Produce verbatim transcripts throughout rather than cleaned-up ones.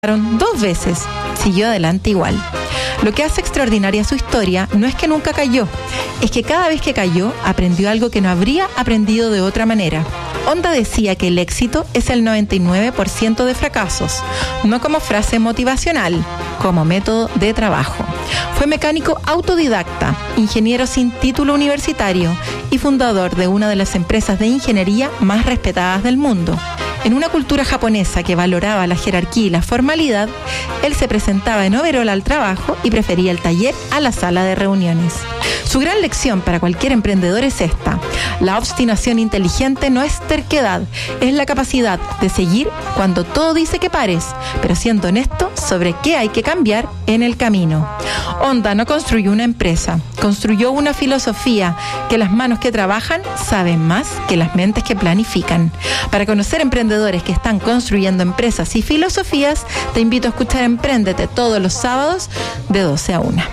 dos veces, siguió adelante igual. Lo que hace extraordinaria su historia no es que nunca cayó, es que cada vez que cayó aprendió algo que no habría aprendido de otra manera. Honda decía que el éxito es el noventa y nueve por ciento de fracasos, no como frase motivacional, como método de trabajo. Fue mecánico autodidacta, ingeniero sin título universitario y fundador de una de las empresas de ingeniería más respetadas del mundo. En una cultura japonesa que valoraba la jerarquía y la formalidad, él se presentaba en overol al trabajo y prefería el taller a la sala de reuniones. Su gran lección para cualquier emprendedor es esta: la obstinación inteligente no es terquedad, es la capacidad de seguir cuando todo dice que pares, pero siendo honesto sobre qué hay que cambiar en el camino. Honda no construyó una empresa, construyó una filosofía que las manos que trabajan saben más que las mentes que planifican. Para conocer emprendedores que están construyendo empresas y filosofías, te invito a escuchar Empréndete todos los sábados de doce a una.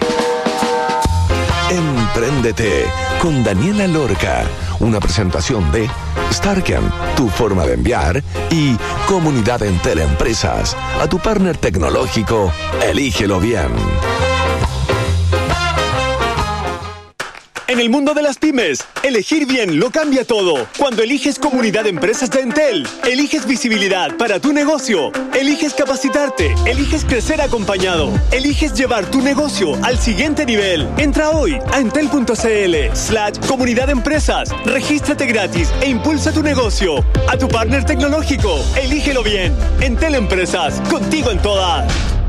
Empréndete con Daniela Lorca, una presentación de Starken, tu forma de enviar, y Comunidad Entel Empresas. A tu partner tecnológico, elígelo bien. En el mundo de las pymes, elegir bien lo cambia todo. Cuando eliges Comunidad de Empresas de Entel, eliges visibilidad para tu negocio, eliges capacitarte, eliges crecer acompañado, eliges llevar tu negocio al siguiente nivel. Entra hoy a entel.cl slash Comunidad de Empresas, regístrate gratis e impulsa tu negocio. A tu partner tecnológico, elígelo bien. Entel Empresas, contigo en todas.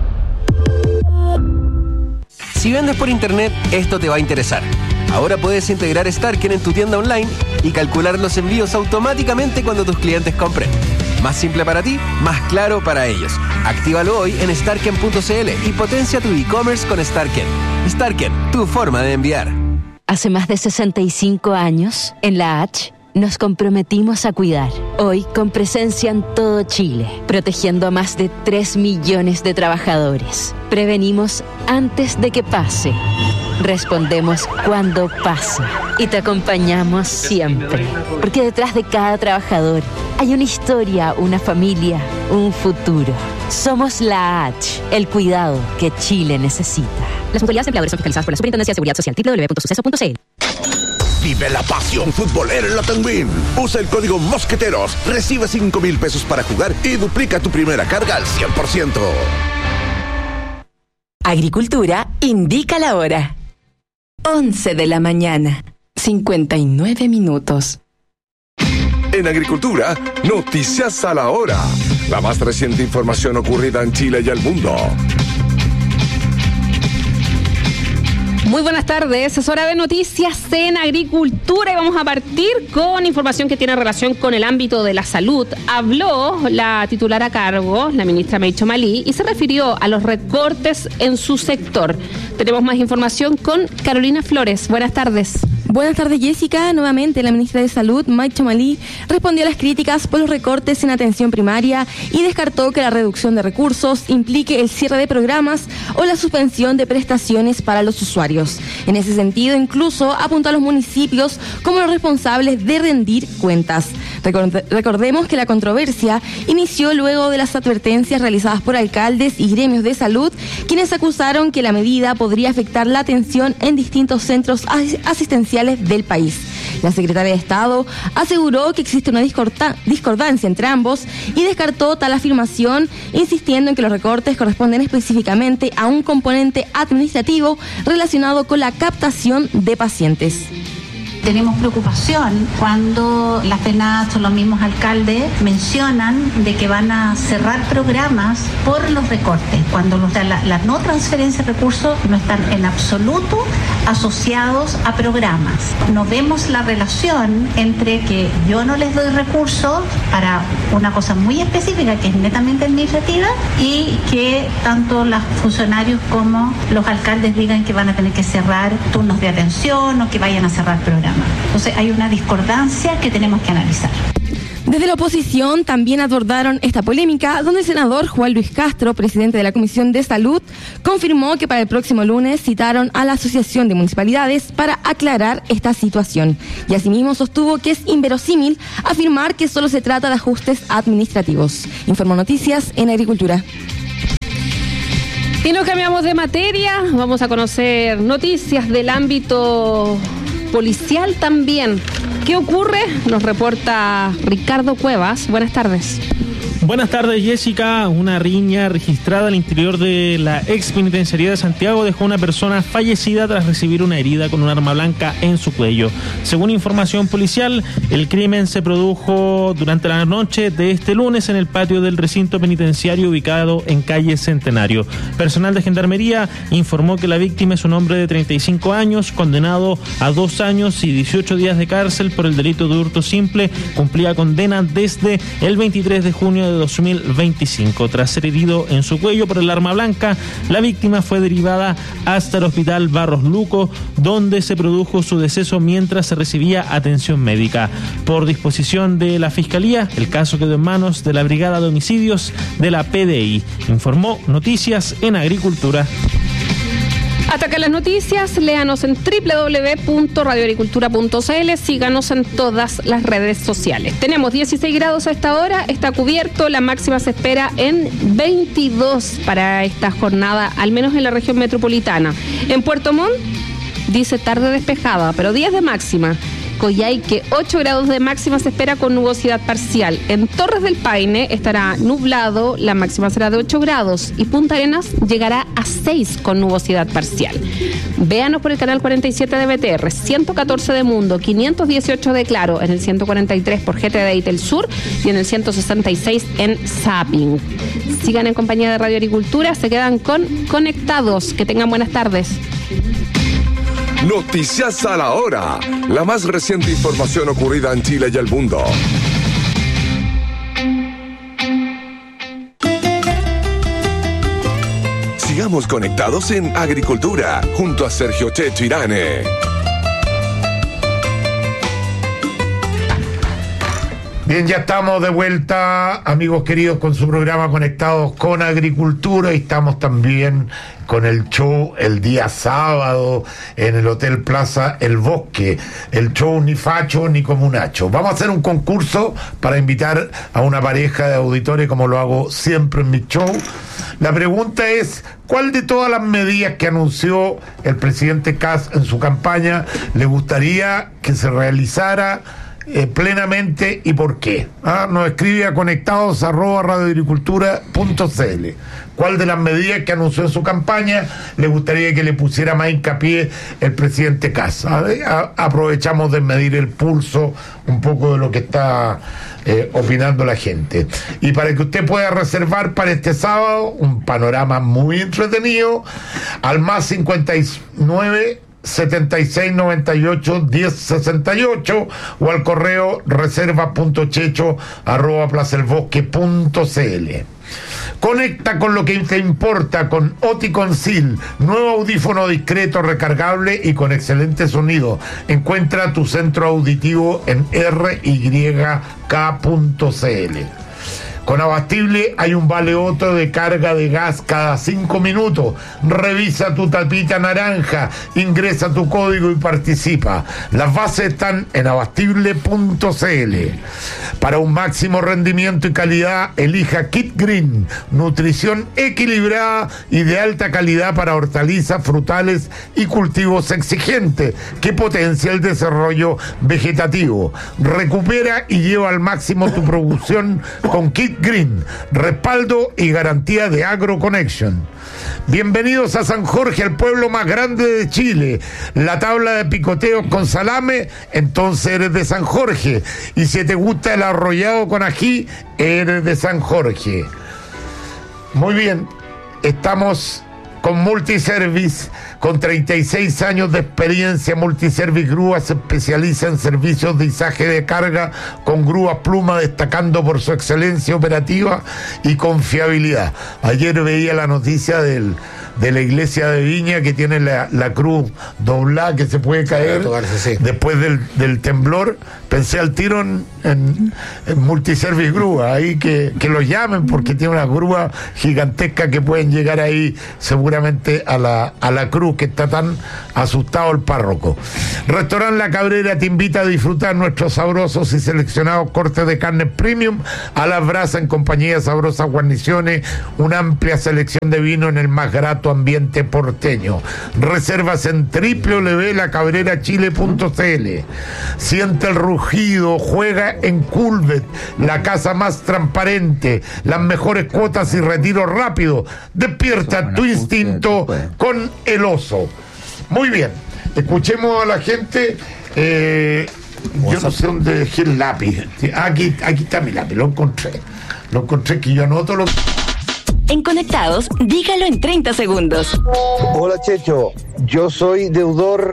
Si vendes por internet, esto te va a interesar. Ahora puedes integrar Starken en tu tienda online y calcular los envíos automáticamente cuando tus clientes compren. Más simple para ti, más claro para ellos. Actívalo hoy en starken punto cl y potencia tu e-commerce con Starken. Starken, tu forma de enviar. Hace más de sesenta y cinco años, en la H, nos comprometimos a cuidar. Hoy, con presencia en todo Chile, protegiendo a más de tres millones de trabajadores. Prevenimos antes de que pase. Respondemos cuando pasa y te acompañamos siempre, porque detrás de cada trabajador hay una historia, una familia, un futuro. Somos la H, el cuidado que Chile necesita. Las mutualidades de empleadores son fiscalizadas por la Superintendencia de Seguridad Social. doble u doble u doble u punto suceso punto c l. Vive la pasión futbolera en la Tenguín. Usa el código Mosqueteros, recibe cinco mil pesos para jugar y duplica tu primera carga al cien por ciento. Agricultura indica la hora. once de la mañana, cincuenta y nueve minutos. En Agricultura, noticias a la hora. La más reciente información ocurrida en Chile y el mundo. Muy buenas tardes, es hora de noticias en Agricultura y vamos a partir con información que tiene relación con el ámbito de la salud. Habló la titular a cargo, la ministra Meito Malí, y se refirió a los recortes en su sector. Tenemos más información con Carolina Flores. Buenas tardes. Buenas tardes, Jessica. Nuevamente, la ministra de Salud, Meito Malí, respondió a las críticas por los recortes en atención primaria y descartó que la reducción de recursos implique el cierre de programas o la suspensión de prestaciones para los usuarios. En ese sentido, incluso apuntó a los municipios como los responsables de rendir cuentas. Recordemos que la controversia inició luego de las advertencias realizadas por alcaldes y gremios de salud, quienes acusaron que la medida podría afectar la atención en distintos centros asistenciales del país. La secretaria de Estado aseguró que existe una discorda- discordancia entre ambos y descartó tal afirmación, insistiendo en que los recortes corresponden específicamente a un componente administrativo relacionado con la captación de pacientes. Tenemos preocupación cuando las FENADS o los mismos alcaldes mencionan de que van a cerrar programas por los recortes, cuando los, la, la no transferencia de recursos no están en absoluto asociados a programas. No vemos la relación entre que yo no les doy recursos para una cosa muy específica que es netamente administrativa y que tanto los funcionarios como los alcaldes digan que van a tener que cerrar turnos de atención o que vayan a cerrar programas. Entonces hay una discordancia que tenemos que analizar. Desde la oposición también abordaron esta polémica, donde el senador Juan Luis Castro, presidente de la Comisión de Salud, confirmó que para el próximo lunes citaron a la Asociación de Municipalidades para aclarar esta situación. Y asimismo sostuvo que es inverosímil afirmar que solo se trata de ajustes administrativos. Informó Noticias en Agricultura. Y nos cambiamos de materia, vamos a conocer noticias del ámbito policial también. ¿Qué ocurre? Nos reporta Ricardo Cuevas. Buenas tardes. Buenas tardes, Jessica. Una riña registrada al interior de la ex penitenciaría de Santiago dejó a una persona fallecida tras recibir una herida con un arma blanca en su cuello. Según información policial, el crimen se produjo durante la noche de este lunes en el patio del recinto penitenciario ubicado en calle Centenario. Personal de Gendarmería informó que la víctima es un hombre de treinta y cinco años, condenado a dos años y dieciocho días de cárcel por el delito de hurto simple. Cumplía condena desde el veintitrés de junio de dos mil veinticinco. Tras ser herido en su cuello por el arma blanca, la víctima fue derivada hasta el hospital Barros Luco, donde se produjo su deceso mientras se recibía atención médica. Por disposición de la Fiscalía, el caso quedó en manos de la Brigada de Homicidios de la P D I, informó Noticias en Agricultura. Hasta acá las noticias, léanos en doble u doble u doble u punto radio agricultura punto c l, síganos en todas las redes sociales. Tenemos dieciséis grados a esta hora, está cubierto, la máxima se espera en veintidós para esta jornada, al menos en la región metropolitana. En Puerto Montt dice tarde despejada, pero diez de máxima. Coyhaique, ocho grados de máxima se espera con nubosidad parcial. En Torres del Paine estará nublado, la máxima será de ocho grados. Y Punta Arenas llegará a seis con nubosidad parcial. Véanos por el canal cuarenta y siete de B T R, ciento catorce de Mundo, quinientos dieciocho de Claro, en el ciento cuarenta y tres por G T D Itel Sur y en el ciento sesenta y seis en Zapping. Sigan en compañía de Radio Agricultura, se quedan con Conectados. Que tengan buenas tardes. Noticias a la hora. La más reciente información ocurrida en Chile y el mundo. Sigamos conectados en Agricultura junto a Sergio Checho Irane. Bien, ya estamos de vuelta, amigos queridos, con su programa Conectados con Agricultura, y estamos también con el show el día sábado en el Hotel Plaza El Bosque, el show ni facho ni comunacho. Vamos a hacer un concurso para invitar a una pareja de auditores, como lo hago siempre en mi show. La pregunta es, ¿cuál de todas las medidas que anunció el presidente Kast en su campaña le gustaría que se realizara Eh, plenamente y por qué? ¿Ah? Nos escribe a conectados arroba radioagricultura punto c l. ¿Cuál de las medidas que anunció en su campaña le gustaría que le pusiera más hincapié el presidente Kast? A ver, a, aprovechamos de medir el pulso un poco de lo que está eh, opinando la gente. Y para que usted pueda reservar para este sábado un panorama muy entretenido, al más cincuenta y nueve setenta y seis noventa y ocho diez sesenta y ocho o al correo reserva punto checho arroba plazaelbosque punto c l. Conecta con lo que te importa con Oticon-Sil, nuevo audífono discreto, recargable y con excelente sonido. Encuentra tu centro auditivo en r y k punto c l. Con Abastible hay un vale otro de carga de gas cada cinco minutos. Revisa tu tapita naranja, ingresa tu código y participa. Las bases están en abastible punto c l. Para un máximo rendimiento y calidad, elija Kit Green, nutrición equilibrada y de alta calidad para hortalizas, frutales y cultivos exigentes, que potencia el desarrollo vegetativo. Recupera y lleva al máximo tu producción con Kit Green, respaldo y garantía de AgroConnection. Bienvenidos a San Jorge, el pueblo más grande de Chile. La tabla de picoteos con salame, entonces eres de San Jorge. Y si te gusta el arrollado con ají, eres de San Jorge. Muy bien, estamos con Multiservice, con treinta y seis años de experiencia. Multiservice Grúa se especializa en servicios de izaje de carga con grúas Pluma, destacando por su excelencia operativa y confiabilidad. Ayer veía la noticia del de la iglesia de Viña, que tiene la, la cruz doblada que se puede caer tocarse, sí. después del, del temblor. Pensé al tiro en, en, en Multiservice Grúa, ahí que, que los llamen, porque tiene una grúa gigantesca que pueden llegar ahí seguramente a la, a la cruz, que está tan asustado el párroco. Restaurante La Cabrera te invita a disfrutar nuestros sabrosos y seleccionados cortes de carne premium a las brasas en compañía de sabrosas guarniciones, una amplia selección de vino en el más grato ambiente porteño. Reservas en doble u doble u doble u punto la cabrera chile punto c l. Siente el rugido, juega en Culvet, la casa más transparente, las mejores cuotas y retiro rápido. Despierta tu instinto con el oso. Muy bien, escuchemos a la gente. eh, yo no sé dónde dejé el lápiz. Aquí, aquí está mi lápiz, lo encontré. Lo encontré, que yo anoto lo... En Conectados, dígalo en treinta segundos. Hola Checho, yo soy deudor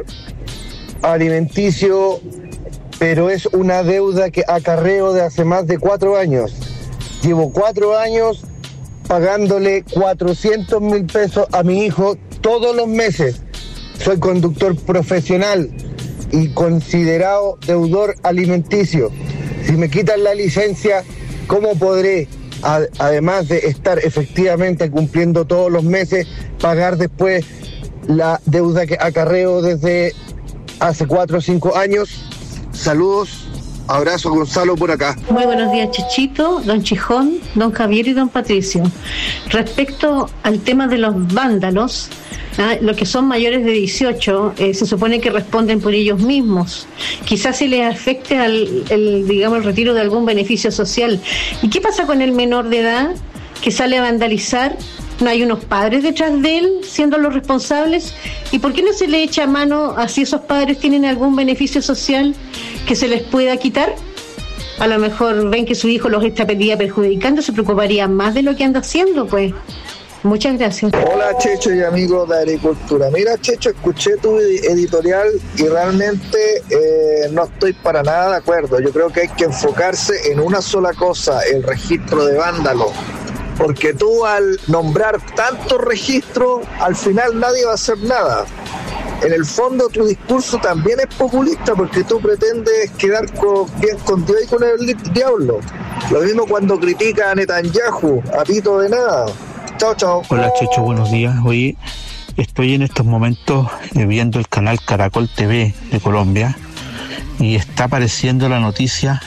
alimenticio, pero es una deuda que acarreo de hace más de cuatro años. Llevo cuatro años pagándole cuatrocientos mil pesos a mi hijo todos los meses. Soy conductor profesional y considerado deudor alimenticio. Si me quitan la licencia, ¿cómo podré, a, además de estar efectivamente cumpliendo todos los meses, pagar después la deuda que acarreo desde hace cuatro o cinco años? Saludos, abrazo, Gonzalo por acá. Muy buenos días, Chichito, don Chijón, don Javier y don Patricio. Respecto al tema de los vándalos, ah, los que son mayores de dieciocho, eh, se supone que responden por ellos mismos. Quizás se les afecte al, el, digamos, el retiro de algún beneficio social. ¿Y qué pasa con el menor de edad que sale a vandalizar? ¿No hay unos padres detrás de él siendo los responsables? ¿Y por qué no se le echa mano a si esos padres tienen algún beneficio social que se les pueda quitar? A lo mejor ven que su hijo los estaría perjudicando, se preocuparían más de lo que anda haciendo, pues. Muchas gracias. Hola Checho y amigos de Agricultura. Mira Checho, escuché tu editorial y realmente eh, no estoy para nada de acuerdo. Yo creo que hay que enfocarse en una sola cosa, el registro de vándalos. Porque tú al nombrar tantos registros, al final nadie va a hacer nada. En el fondo tu discurso también es populista, porque tú pretendes quedar con, bien con Dios y con el diablo. Lo mismo cuando critica a Netanyahu, a pito de nada. Chao, chao. Hola Checho, buenos días. Hoy estoy en estos momentos eh, viendo el canal Caracol T V de Colombia y está apareciendo la noticia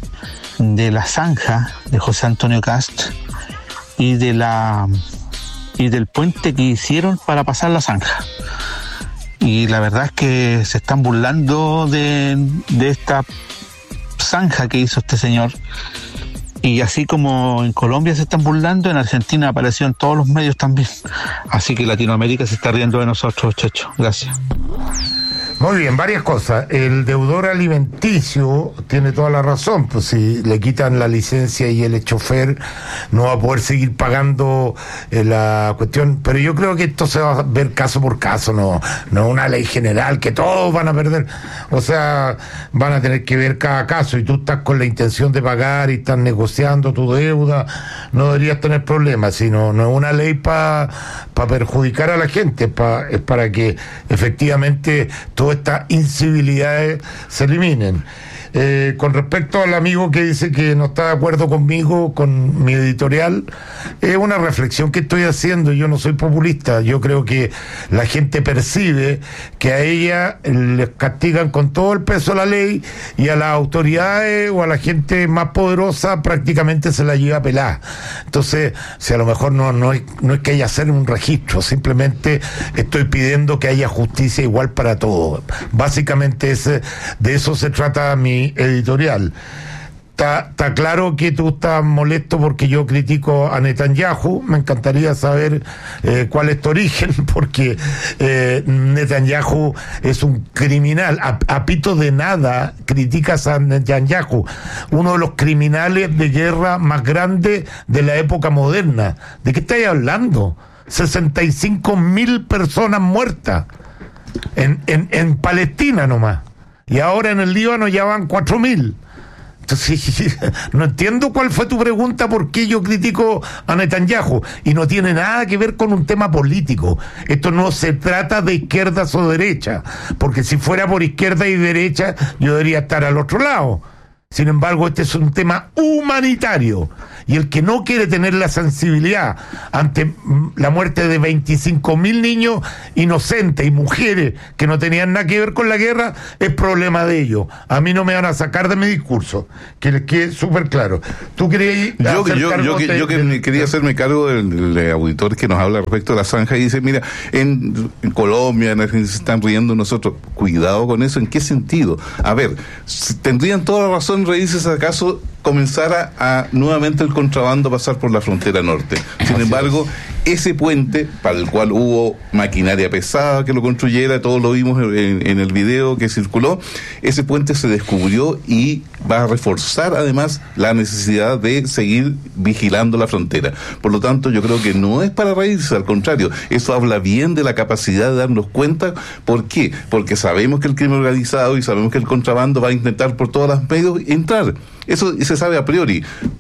de la zanja de José Antonio Cast y de la y del puente que hicieron para pasar la zanja. Y la verdad es que se están burlando de, de esta zanja que hizo este señor. Y así como en Colombia se están burlando, en Argentina apareció en todos los medios también. Así que Latinoamérica se está riendo de nosotros, Checho. Gracias. Muy bien, varias cosas. El deudor alimenticio tiene toda la razón, pues si le quitan la licencia y el chofer no va a poder seguir pagando eh, la cuestión, pero yo creo que esto se va a ver caso por caso, no no es una ley general que todos van a perder, o sea, van a tener que ver cada caso, y tú estás con la intención de pagar y estás negociando tu deuda, no deberías tener problemas, sino no es una ley para pa perjudicar a la gente, pa, es para que efectivamente todo estas incivilidades se eliminen. Eh, con respecto al amigo que dice que no está de acuerdo conmigo, con mi editorial, es una reflexión que estoy haciendo. Yo no soy populista, yo creo que la gente percibe que a ella les castigan con todo el peso de la ley y a las autoridades o a la gente más poderosa prácticamente se la lleva pelada. Entonces, si a lo mejor no, no, es, no es que haya hacer un registro, simplemente estoy pidiendo que haya justicia igual para todos. Básicamente ese, de eso se trata mi editorial. Está, está claro que tú estás molesto porque yo critico a Netanyahu. Me encantaría saber eh, cuál es tu origen, porque eh, Netanyahu es un criminal. A, a pito de nada criticas a Netanyahu, uno de los criminales de guerra más grandes de la época moderna. ¿De qué estáis hablando? sesenta y cinco mil personas muertas en, en, en Palestina nomás. Y ahora en el Líbano ya van cuatro mil. Entonces, no entiendo cuál fue tu pregunta, por qué yo critico a Netanyahu, y no tiene nada que ver con un tema político. Esto no se trata de izquierdas o derechas, porque si fuera por izquierda y derecha yo debería estar al otro lado. Sin embargo, este es un tema humanitario, y el que no quiere tener la sensibilidad ante la muerte de veinticinco mil niños inocentes y mujeres que no tenían nada que ver con la guerra, es problema de ellos. A mí no me van a sacar de mi discurso, que les quede súper claro. ¿Tú querías yo, hacer yo, cargo yo, de, yo que de, quería de, hacerme cargo del, del auditor que nos habla respecto de la zanja y dice, mira, en, en Colombia, en Argentina se están riendo nosotros. Cuidado con eso. ¿En qué sentido? A ver, tendrían toda la razón reírse si acaso comenzara a nuevamente el contrabando a pasar por la frontera norte. Sin embargo, ese puente, para el cual hubo maquinaria pesada que lo construyera, todos lo vimos en, en el video que circuló, ese puente se descubrió y va a reforzar además la necesidad de seguir vigilando la frontera. Por lo tanto, yo creo que no es para reírse, al contrario, eso habla bien de la capacidad de darnos cuenta. ¿Por qué? Porque sabemos que el crimen organizado y sabemos que el contrabando va a intentar por todos los medios entrar. Eso se sabe a priori.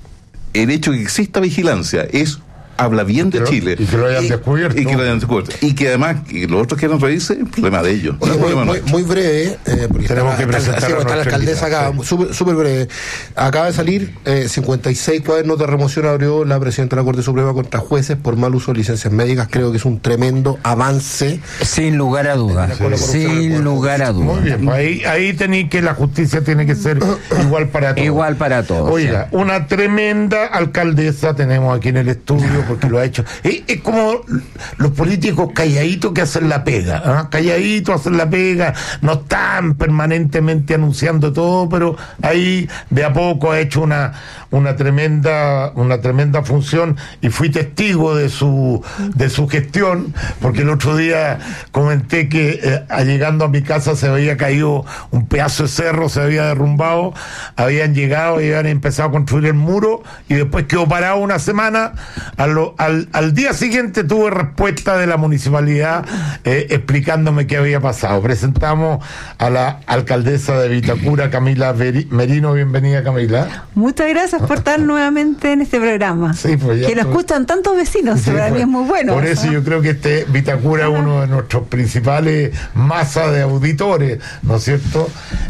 El hecho de que exista vigilancia es habla bien de Chile. Y que lo hayan descubierto. Y que lo hayan descubierto. Y que además, que los otros quieran reírse, es problema de ellos. Oye, No es muy, problema muy, nuestro. muy breve, eh, porque Tenemos está, que presentar está, a está la nuestra alcaldesa acá, invitada, sí. súper súper breve. Acaba de salir eh, cincuenta y seis cuadernos de remoción abrió la presidenta de la Corte Suprema contra jueces por mal uso de licencias médicas. Creo que es un tremendo avance. Sin lugar a dudas. Sin lugar a dudas. Muy bien, pues ahí, ahí tenéis que la justicia tiene que ser igual para todos. Igual para todos. Oiga, sí. Una tremenda alcaldesa tenemos aquí en el estudio, porque lo ha hecho. Es, es como los políticos calladitos que hacen la pega, ¿eh? Calladitos hacen la pega, no están permanentemente anunciando todo, pero ahí de a poco ha hecho una una tremenda una tremenda función, y fui testigo de su de su gestión, porque el otro día comenté que eh, llegando a mi casa se había caído un pedazo de cerro, se había derrumbado, habían llegado y habían empezado a construir el muro, y después quedó parado una semana. A lo, al, al día siguiente tuve respuesta de la municipalidad eh, explicándome qué había pasado. Presentamos a la alcaldesa de Vitacura, Camila Merino. Bienvenida, Camila. Muchas gracias por estar nuevamente en este programa. Sí, pues ya que lo estoy... escuchan tantos vecinos, Sí, para pues, mí es muy bueno. Por eso yo creo que este Vitacura es uno de nuestros principales masas de auditores, ¿no es cierto?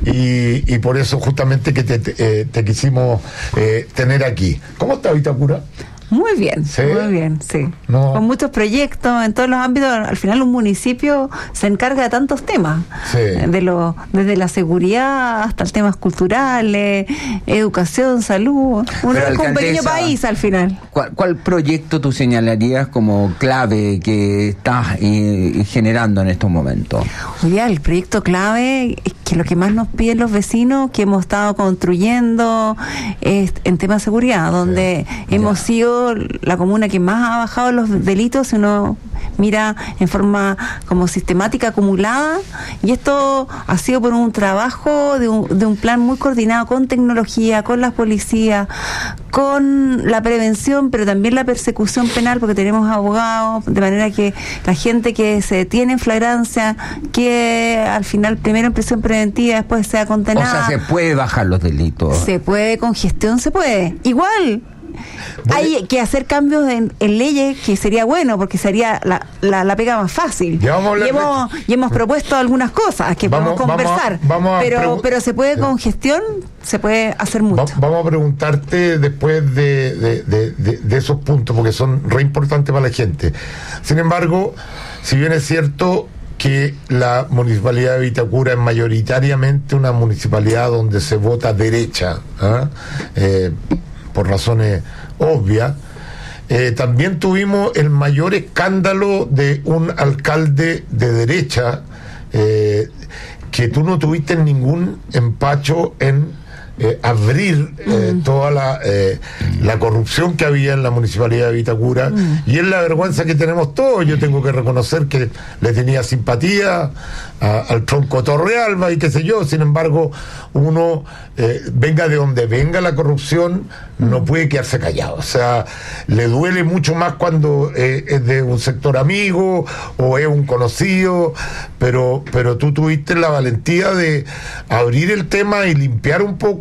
Y, y por eso justamente que te, te, eh, te quisimos eh, tener aquí. ¿Cómo está Vitacura? Muy bien, ¿Sí? muy bien, sí. No. Con muchos proyectos en todos los ámbitos. Al final un municipio se encarga de tantos temas, Sí. de lo, desde la seguridad hasta los temas culturales, educación, salud. Uno Pero, es un pequeño alcaldesa, país al final. ¿Cuál, cuál proyecto tú señalarías como clave que estás eh, generando en estos momentos? Hoy día el proyecto clave es que lo que más nos piden los vecinos, que hemos estado construyendo, es en tema de seguridad, donde sí. hemos ya. sido la comuna que más ha bajado los delitos, si uno mira en forma como sistemática, acumulada, y esto ha sido por un trabajo de un, de un plan muy coordinado con tecnología, con las policías, con la prevención, pero también la persecución penal, porque tenemos abogados, de manera que la gente que se detiene en flagrancia, que al final primero en prisión preventiva, después sea condenada. O sea, se puede bajar los delitos. Se puede, con gestión se puede. Igual hay que hacer cambios en, en leyes, que sería bueno, porque sería la, la, la pega más fácil. Y hemos, y hemos propuesto algunas cosas que vamos, podemos conversar, vamos a, vamos a pero, pero se puede con gestión, se puede hacer mucho. Va, vamos a preguntarte después de, de, de, de, de esos puntos, porque son re importantes para la gente. Sin embargo, si bien es cierto que la municipalidad de Vitacura es mayoritariamente una municipalidad donde se vota derecha, ¿eh? Eh, por razones obvias, eh, también tuvimos el mayor escándalo de un alcalde de derecha, eh, que tú no tuviste ningún empacho en eh, abrir eh, mm. toda la, eh, la corrupción que había en la municipalidad de Vitacura, mm. y es la vergüenza que tenemos todos. Yo tengo que reconocer que le tenía simpatía a, al tronco Torrealba y qué sé yo. Sin embargo, uno eh, venga de donde venga la corrupción, no puede quedarse callado. O sea, le duele mucho más cuando eh, es de un sector amigo o es un conocido, pero pero tú tuviste la valentía de abrir el tema y limpiar un poco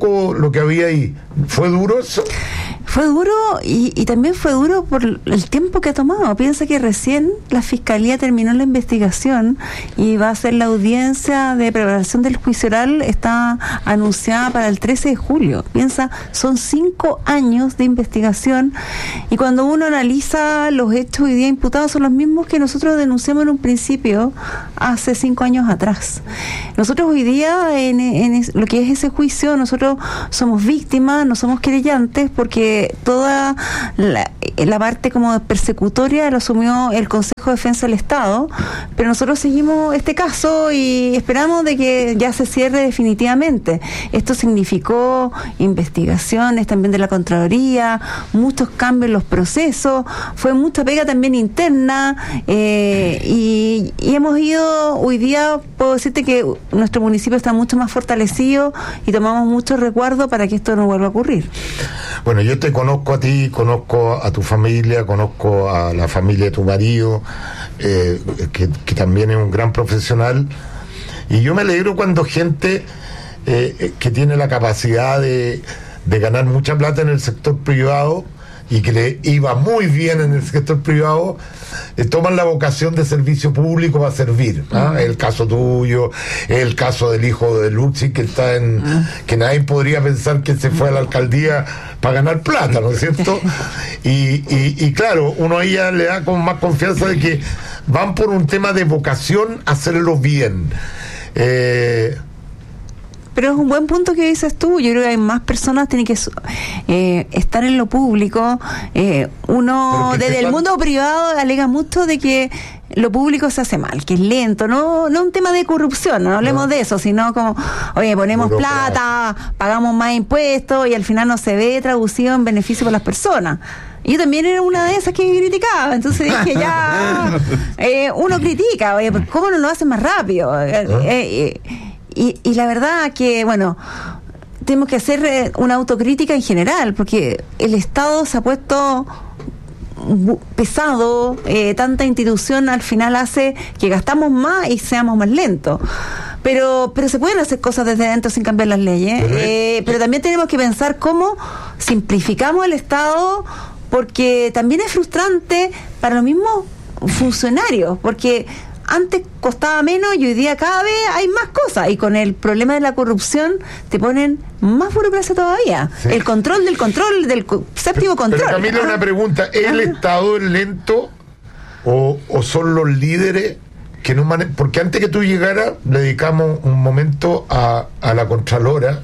poco lo que había ahí. ¿Fue duro eso? Fue duro y, y también fue duro por el tiempo que ha tomado. Piensa que recién la Fiscalía terminó la investigación y va a ser la audiencia de preparación del juicio oral, está anunciada para el trece de julio. Piensa, son cinco años de investigación y cuando uno analiza los hechos hoy día imputados son los mismos que nosotros denunciamos en un principio hace cinco años atrás. Nosotros hoy día en, en es, lo que es ese juicio, nosotros somos víctimas, no somos querellantes porque toda la, la parte como persecutoria lo asumió el Consejo de Defensa del Estado, pero nosotros seguimos este caso y esperamos de que ya se cierre definitivamente. Esto significó investigaciones también de la Contraloría, muchos cambios en los procesos, fue mucha pega también interna eh, y, y hemos ido, hoy día puedo decirte que nuestro municipio está mucho más fortalecido y tomamos mucho resguardo para que esto no vuelva a ocurrir. Bueno, yo te conozco a ti, conozco a tu familia, conozco a la familia de tu marido, eh, que, que también es un gran profesional, y yo me alegro cuando gente eh, que tiene la capacidad de, de ganar mucha plata en el sector privado y que le iba muy bien en el sector privado, eh, toman la vocación de servicio público para servir. ¿Ah? Uh-huh. El caso tuyo, el caso del hijo de Luchi, que está en, uh-huh. que nadie podría pensar que se fue a la alcaldía para ganar plata, ¿no es cierto? Y, y, y claro, uno a ella le da con más confianza de que van por un tema de vocación a hacerlo bien. Eh, Pero es un buen punto que dices tú. Yo creo que hay más personas que tienen que eh, estar en lo público. Eh, uno desde el mundo privado alega mucho de que lo público se hace mal, que es lento, no no un tema de corrupción, no hablemos no. de eso, sino como, oye, ponemos Burocracia. plata, pagamos más impuestos y al final no se ve traducido en beneficio para las personas. Y yo también era una de esas que criticaba, entonces dije, ya, eh, uno critica, oye, ¿cómo no lo hacen más rápido? Eh, eh, Y, y la verdad que, bueno, tenemos que hacer una autocrítica en general, porque el Estado se ha puesto pesado, eh, tanta institución al final hace que gastamos más y seamos más lentos. Pero pero se pueden hacer cosas desde dentro sin cambiar las leyes, pero, eh, pero también tenemos que pensar cómo simplificamos el Estado, porque también es frustrante para los mismos funcionarios, porque antes costaba menos y hoy día cada vez hay más cosas, y con el problema de la corrupción te ponen más burocracia todavía. Sí. El control del control del co- séptimo control. Pero Camila, ¿ah? una pregunta, ¿el ah. Estado es lento o, o son los líderes que no manejan? Porque antes que tú llegaras le dedicamos un momento a, a la Contralora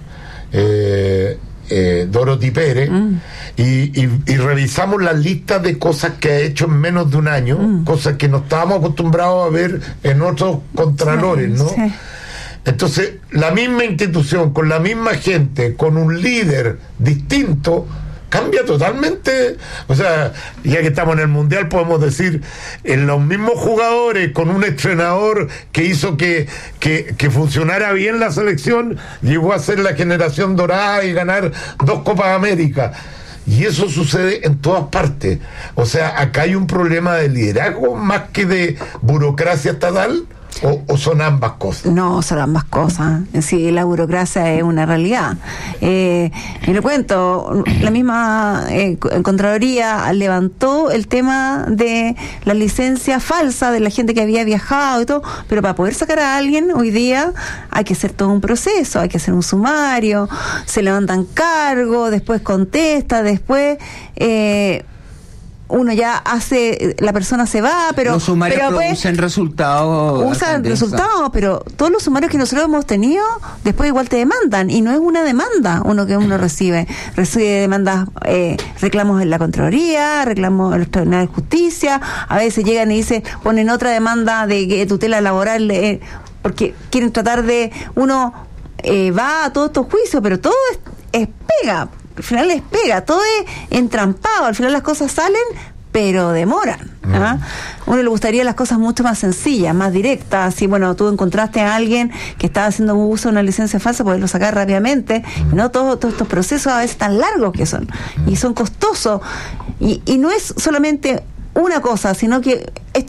eh, eh, Dorothy Pérez, mm. y, y, y revisamos las listas de cosas que ha hecho en menos de un año, mm. cosas que no estábamos acostumbrados a ver en otros contralores, ¿no? Sí. Entonces, la misma institución, con la misma gente, con un líder distinto, cambia totalmente. O sea, ya que estamos en el Mundial, podemos decir, en los mismos jugadores, con un entrenador que hizo que, que, que funcionara bien la selección, llegó a ser la generación dorada y ganar dos Copas América. Y eso sucede en todas partes. O sea, acá hay un problema de liderazgo más que de burocracia estatal. ¿O, ¿O son ambas cosas? No, son ambas cosas. Sí, la burocracia es una realidad. Eh, y lo cuento, la misma eh, Contraloría levantó el tema de la licencia falsa de la gente que había viajado y todo, pero para poder sacar a alguien hoy día hay que hacer todo un proceso, hay que hacer un sumario, se levantan cargos, después contesta, después... Eh, uno ya hace, la persona se va, pero... Los sumarios pero producen pues, resultados. Usan resultados, pero todos los sumarios que nosotros hemos tenido, después igual te demandan, y no es una demanda uno que uno recibe. Recibe demandas, eh, reclamos en la Contraloría, reclamos en los tribunales de justicia, a veces llegan y dicen, ponen otra demanda de, de tutela laboral, eh, porque quieren tratar de... Uno eh, va a todos estos juicios, pero todo es, es pega. Al final les pega, todo es entrampado, al final las cosas salen, pero demoran. ¿ah? Uno le gustaría las cosas mucho más sencillas, más directas. Si bueno, tú encontraste a alguien que estaba haciendo uso de una licencia falsa, poderlo sacar rápidamente. No todos todo estos procesos a veces tan largos que son, y son costosos. Y, y no es solamente una cosa, sino que esto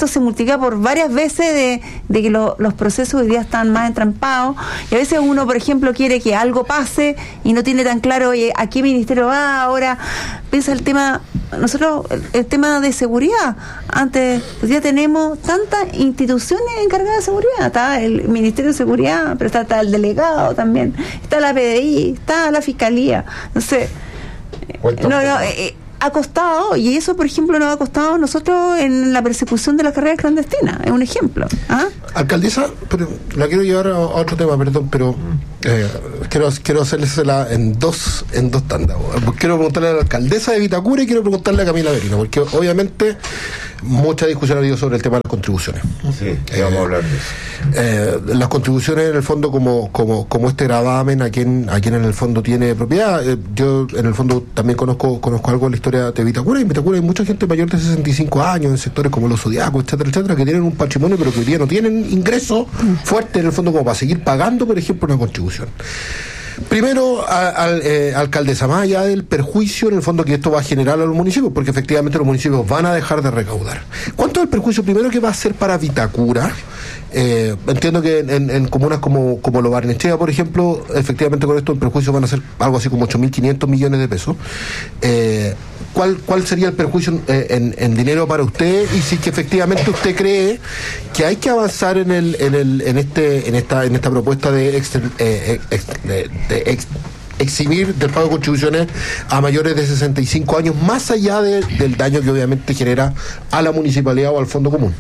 esto se multiplica por varias veces de, de que lo, los procesos hoy día están más entrampados, y a veces uno, por ejemplo, quiere que algo pase y no tiene tan claro, oye, ¿a qué ministerio va ahora? Piensa el tema, nosotros, el, el tema de seguridad. Antes, hoy día tenemos tantas instituciones encargadas de seguridad. Está el Ministerio de Seguridad, pero está, está el delegado también, está la P D I, está la Fiscalía. Entonces, no, no, eh, ha costado, y eso, por ejemplo, nos ha costado a nosotros en la persecución de las carreras clandestinas, es un ejemplo. ¿Ah? Alcaldesa, pero la quiero llevar a, a otro tema, perdón, pero eh, quiero quiero hacerlesela en dos en dos tandas. Quiero preguntarle a la alcaldesa de Vitacura y quiero preguntarle a Camila Avelino, porque obviamente mucha discusión ha habido sobre el tema de las contribuciones. Sí, eh, vamos a hablar de eso. Eh, las contribuciones, en el fondo, como como como este gravamen a quien a quien en el fondo tiene propiedad. Eh, yo en el fondo también conozco conozco algo de la historia de Vitacura, y en Vitacura hay mucha gente mayor de sesenta y cinco años en sectores como los Zodiacos, etcétera, etcétera, que tienen un patrimonio pero que hoy día no tienen ingresos fuertes en el fondo como para seguir pagando, por ejemplo, una contribución. Primero, a, a, eh, alcaldesa, más allá del perjuicio en el fondo que esto va a generar a los municipios, porque efectivamente los municipios van a dejar de recaudar. ¿Cuánto es el perjuicio primero que va a ser para Vitacura? Eh, entiendo que en, en comunas como, como Lo Barnechea, por ejemplo, efectivamente con esto el perjuicio van a ser algo así como ocho mil quinientos millones de pesos. Eh, ¿cuál, ¿Cuál sería el perjuicio eh, en, en dinero para usted? Y si que efectivamente usted cree que hay que avanzar en el en el en este en esta en esta propuesta de, exter, eh, ex, de, de ex, eximir del pago de contribuciones a mayores de sesenta y cinco años, más allá de, del daño que obviamente genera a la municipalidad o al fondo común.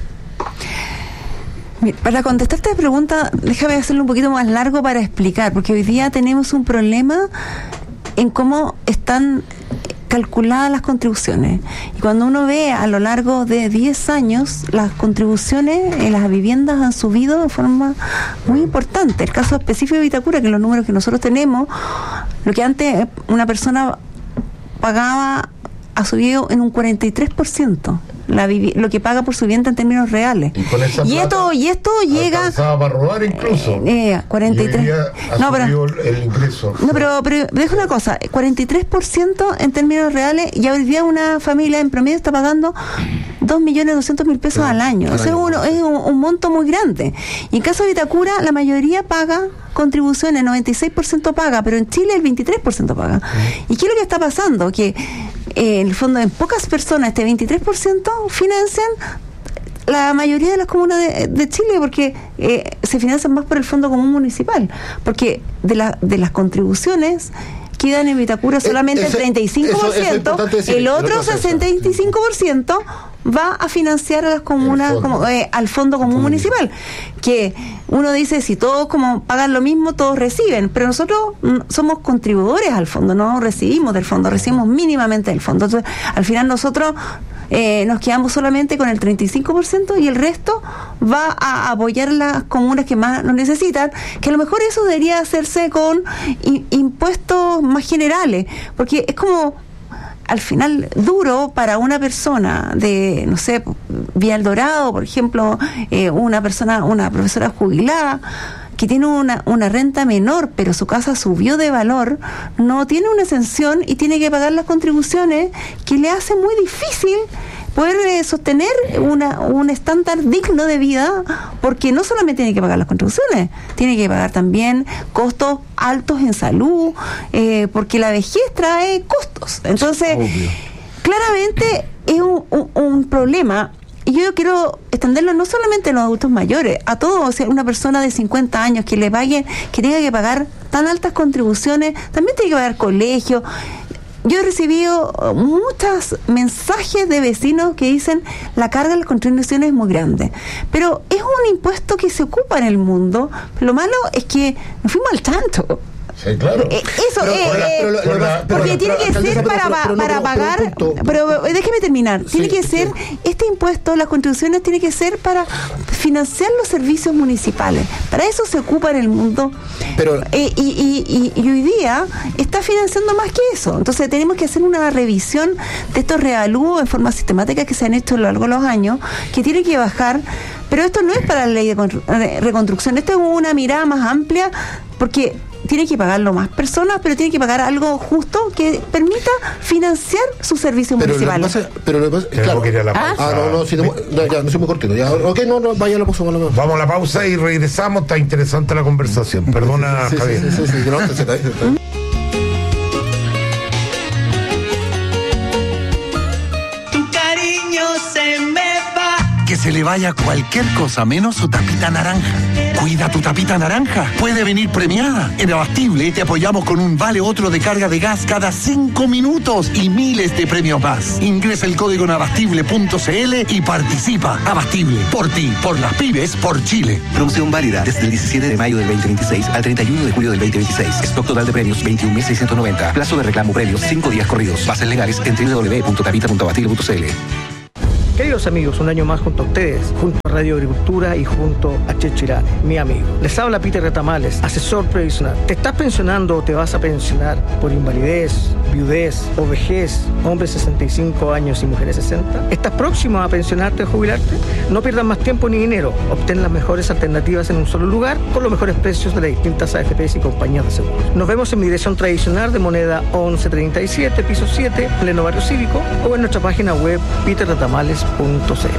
Para contestarte la pregunta, déjame hacerlo un poquito más largo para explicar, porque hoy día tenemos un problema en cómo están calculadas las contribuciones. Y cuando uno ve a lo largo de diez años, las contribuciones en las viviendas han subido de forma muy importante. El caso específico de Vitacura, que los números que nosotros tenemos, lo que antes una persona pagaba ha subido en un cuarenta y tres por ciento. La vivi- lo que paga por su vivienda en términos reales. Y, con esa y esto y esto llega para robar incluso. Eh, eh, cuarenta y tres. No, pero el ingreso. No, pero pero deja una cosa, cuarenta y tres por ciento en términos reales, y hoy día una familia en promedio está pagando dos millones doscientos mil pesos al año. O sea, uno, es un, un monto muy grande. Y en caso de Vitacura, la mayoría paga contribuciones, noventa y seis por ciento paga, pero en Chile el veintitrés por ciento paga. ¿Y qué es lo que está pasando? Que eh, en el fondo en pocas personas este veintitrés por ciento financian la mayoría de las comunas de, de Chile, porque eh, se financian más por el Fondo Común Municipal, porque de, la, de las contribuciones quedan en Vitacura solamente eh, ese, el treinta y cinco por ciento, eso, eso decir, el otro sesenta y cinco por ciento va a financiar a las comunas, como, eh, al Fondo Común Municipal, que uno dice, si todos como pagan lo mismo, todos reciben, pero nosotros mm, somos contribuidores al fondo, no recibimos del fondo, recibimos mínimamente del fondo. Entonces, al final nosotros eh, nos quedamos solamente con el treinta y cinco por ciento y el resto va a apoyar las comunas que más nos necesitan, que a lo mejor eso debería hacerse con i- impuestos más generales, porque es como al final duro para una persona de, no sé, Villa El Dorado, por ejemplo, eh, una persona, una profesora jubilada que tiene una, una renta menor, pero su casa subió de valor, no tiene una exención y tiene que pagar las contribuciones, que le hace muy difícil poder eh, sostener una, un estándar digno de vida, porque no solamente tiene que pagar las contribuciones, tiene que pagar también costos altos en salud, eh, porque la vejez trae costos. Entonces, obvio, claramente es un, un, un problema. Y yo quiero extenderlo no solamente a los adultos mayores, a todos. O sea, una persona de cincuenta años que le paguen, que tenga que pagar tan altas contribuciones, también tiene que pagar colegio. Yo he recibido muchos mensajes de vecinos que dicen la carga de las contribuciones es muy grande, pero es un impuesto que se ocupa en el mundo. Lo malo es que nos fuimos al tanto. Sí, claro. Eh, eso, pero, eh, la, pero, pero, la, porque pero, tiene pero, que ser para, pero, pero, para no, pagar, pero, pero déjeme terminar, sí, tiene que ser, sí. Este impuesto, las contribuciones, tiene que ser para financiar los servicios municipales. Para eso se ocupa en el mundo. Pero, eh, y, y, y, y hoy día está financiando más que eso. Entonces tenemos que hacer una revisión de estos reavalúos en forma sistemática que se han hecho a lo largo de los años, que tiene que bajar. Pero esto no es para la ley de reconstrucción, esto es una mirada más amplia, porque tiene que pagarlo más personas, pero tiene que pagar algo justo que permita financiar sus servicios pero municipales. Lo que pasa, pero lo que pasa, claro. Que la ¿Ah? ah, no, no, si no, no, ya, no soy muy cortito. Ya, ok, no, no, vaya a la pausa. Vamos a la pausa y regresamos. Está interesante la conversación. Perdona, sí, sí, Javier. Sí, sí, sí, sí, no, se está, se está. Tu cariño se me va. Que se le vaya cualquier cosa menos su tapita naranja. Cuida tu tapita naranja. Puede venir premiada. En Abastible te apoyamos con un vale otro de carga de gas cada cinco minutos y miles de premios más. Ingresa el código en abastible punto c l y participa. Abastible. Por ti, por las pymes, por Chile. Promoción válida desde el diecisiete de mayo del veinte veintiséis al treinta y uno de julio del veinte veintiséis. Stock total de premios veintiún mil seiscientos noventa. Plazo de reclamo premios cinco días corridos. Bases legales en doble u doble u doble u punto tapita punto abastible punto c l. Queridos amigos, un año más junto a ustedes, junto a Radio Agricultura y junto a Checho Irane, mi amigo. Les habla Peter Retamales, asesor previsional. ¿Te estás pensionando o te vas a pensionar por invalidez, viudez o vejez, hombres sesenta y cinco años y mujeres sesenta? ¿Estás próximo a pensionarte o jubilarte? No pierdas más tiempo ni dinero. Obtén las mejores alternativas en un solo lugar con los mejores precios de las distintas A F Pes y compañías de seguros. Nos vemos en mi dirección tradicional de moneda once treinta y siete, piso siete, pleno barrio cívico, o en nuestra página web peter retamales punto c l.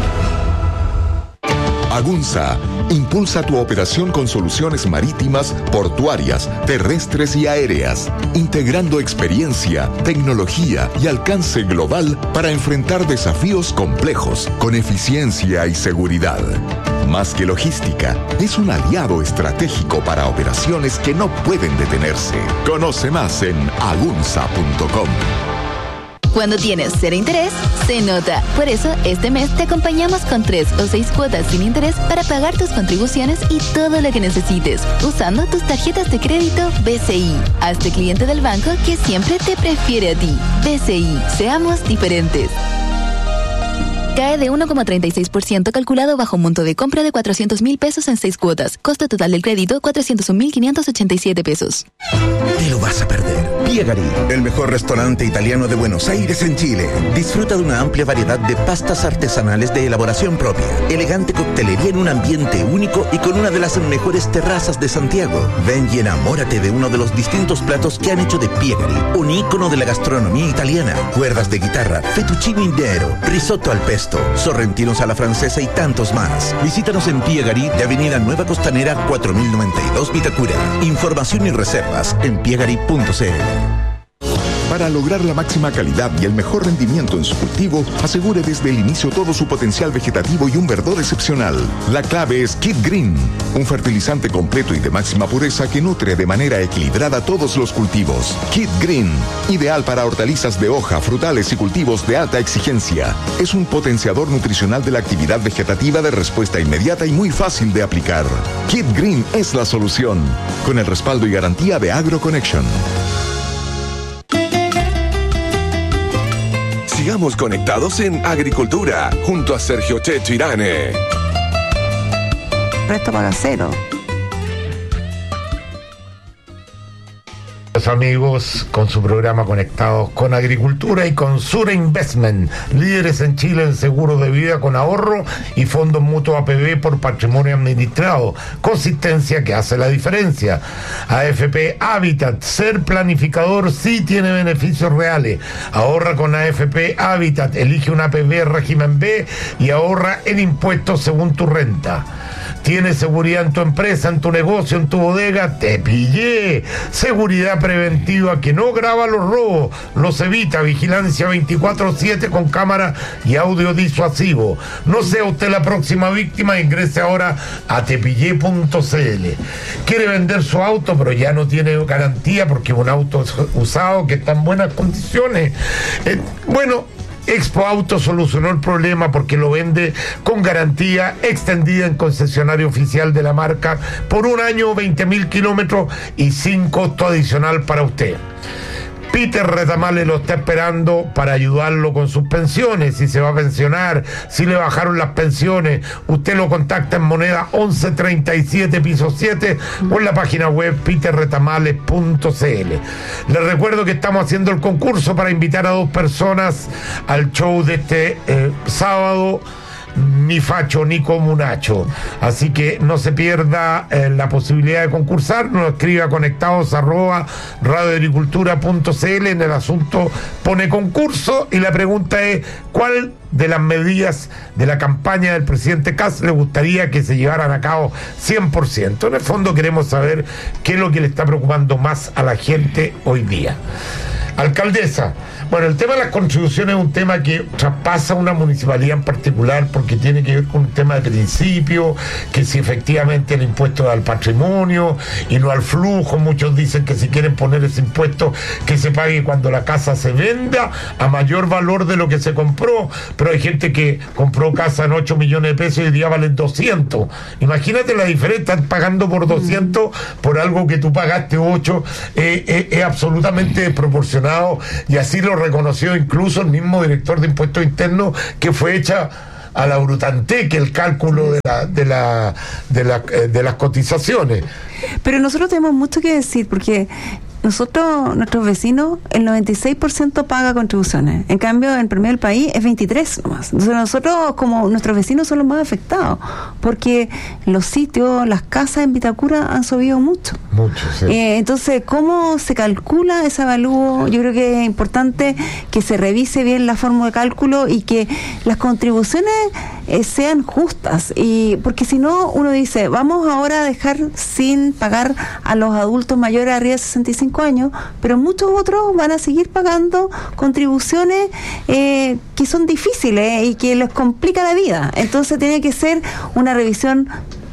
Agunza impulsa tu operación con soluciones marítimas, portuarias, terrestres y aéreas, integrando experiencia, tecnología y alcance global para enfrentar desafíos complejos con eficiencia y seguridad. Más que logística, es un aliado estratégico para operaciones que no pueden detenerse. Conoce más en agunza punto com. Cuando tienes cero interés, se nota. Por eso, este mes te acompañamos con tres o seis cuotas sin interés para pagar tus contribuciones y todo lo que necesites, usando tus tarjetas de crédito B C I. Hazte cliente del banco que siempre te prefiere a ti. B C I, seamos diferentes. Cae de uno coma treinta y seis por ciento calculado bajo un monto de compra de cuatrocientos mil pesos en seis cuotas. Costo total del crédito, cuatrocientos un mil quinientos ochenta y siete pesos. Te lo vas a perder. Piegari, el mejor restaurante italiano de Buenos Aires en Chile. Disfruta de una amplia variedad de pastas artesanales de elaboración propia, elegante coctelería en un ambiente único y con una de las mejores terrazas de Santiago. Ven y enamórate de uno de los distintos platos que han hecho de Piegari un ícono de la gastronomía italiana. Cuerdas de guitarra, fettuccine nero, risotto al pesto, sorrentinos a la francesa y tantos más. Visítanos en Piegari de Avenida Nueva Costanera cuatro mil noventa y dos Vitacura. Información y reservas en piegari punto c l. Para lograr la máxima calidad y el mejor rendimiento en su cultivo, asegure desde el inicio todo su potencial vegetativo y un verdor excepcional. La clave es Kid Green, un fertilizante completo y de máxima pureza que nutre de manera equilibrada todos los cultivos. Kid Green, ideal para hortalizas de hoja, frutales y cultivos de alta exigencia. Es un potenciador nutricional de la actividad vegetativa de respuesta inmediata y muy fácil de aplicar. Kid Green es la solución, con el respaldo y garantía de AgroConnection. Sigamos conectados en Agricultura, junto a Sergio Checho Irane. Resto paga cero. Los amigos con su programa Conectados con Agricultura y con Sura Investment, líderes en Chile en seguros de vida con ahorro y fondos mutuos A P B por patrimonio administrado. Consistencia que hace la diferencia. A F P Habitat, ser planificador sí tiene beneficios reales. Ahorra con A F P Habitat, elige una A P B régimen B y ahorra en impuestos según tu renta. ¿Tienes seguridad en tu empresa, en tu negocio, en tu bodega? ¡Te pillé! Seguridad preventiva que no graba los robos, los evita. Vigilancia veinticuatro siete con cámara y audio disuasivo. No sea usted la próxima víctima, ingrese ahora a tepillé punto c l. Quiere vender su auto, pero ya no tiene garantía porque es un auto usado que está en buenas condiciones. Eh, bueno... Expo Auto solucionó el problema porque lo vende con garantía extendida en concesionario oficial de la marca por un año, veinte mil kilómetros y sin costo adicional para usted. Peter Retamales lo está esperando para ayudarlo con sus pensiones, si se va a pensionar, si le bajaron las pensiones. Usted lo contacta en moneda once treinta y siete, piso siete, o en la página web peter retamales punto c l. Les recuerdo que estamos haciendo el concurso para invitar a dos personas al show de este eh, sábado ni facho ni comunacho. Así que no se pierda eh, la posibilidad de concursar. Nos escribe a conectados arroba radioagricultura punto cl. En el asunto pone concurso y la pregunta es: ¿cuál de las medidas de la campaña del presidente Kast le gustaría que se llevaran a cabo cien por ciento? En el fondo queremos saber qué es lo que le está preocupando más a la gente hoy día. Alcaldesa, bueno, el tema de las contribuciones es un tema que traspasa una municipalidad en particular porque tiene que ver con un tema de principio, que si efectivamente el impuesto al patrimonio y no al flujo. Muchos dicen que si quieren poner ese impuesto que se pague cuando la casa se venda a mayor valor de lo que se compró, pero hay gente que compró casa en ocho millones de pesos y hoy día valen doscientos. Imagínate la diferencia, estás pagando por doscientos por algo que tú pagaste ocho, eh, eh, es absolutamente desproporcionado. Y así lo reconoció incluso el mismo director de Impuestos Internos, que fue hecha a la Brutantec el cálculo de la, de la, de la, de las cotizaciones. Pero nosotros tenemos mucho que decir, porque nosotros, nuestros vecinos, el noventa y seis por ciento paga contribuciones. En cambio, en promedio del país es veintitrés por ciento nomás. Entonces nosotros, como nuestros vecinos, son los más afectados, porque los sitios, las casas en Vitacura han subido mucho. Mucho, sí. Eh, entonces, ¿cómo se calcula ese avalúo? Yo creo que es importante que se revise bien la forma de cálculo y que las contribuciones eh, sean justas. Y porque si no, uno dice, vamos ahora a dejar sin pagar a los adultos mayores arriba de sesenta y cinco años, pero muchos otros van a seguir pagando contribuciones eh, que son difíciles y que les complica la vida. Entonces tiene que ser una revisión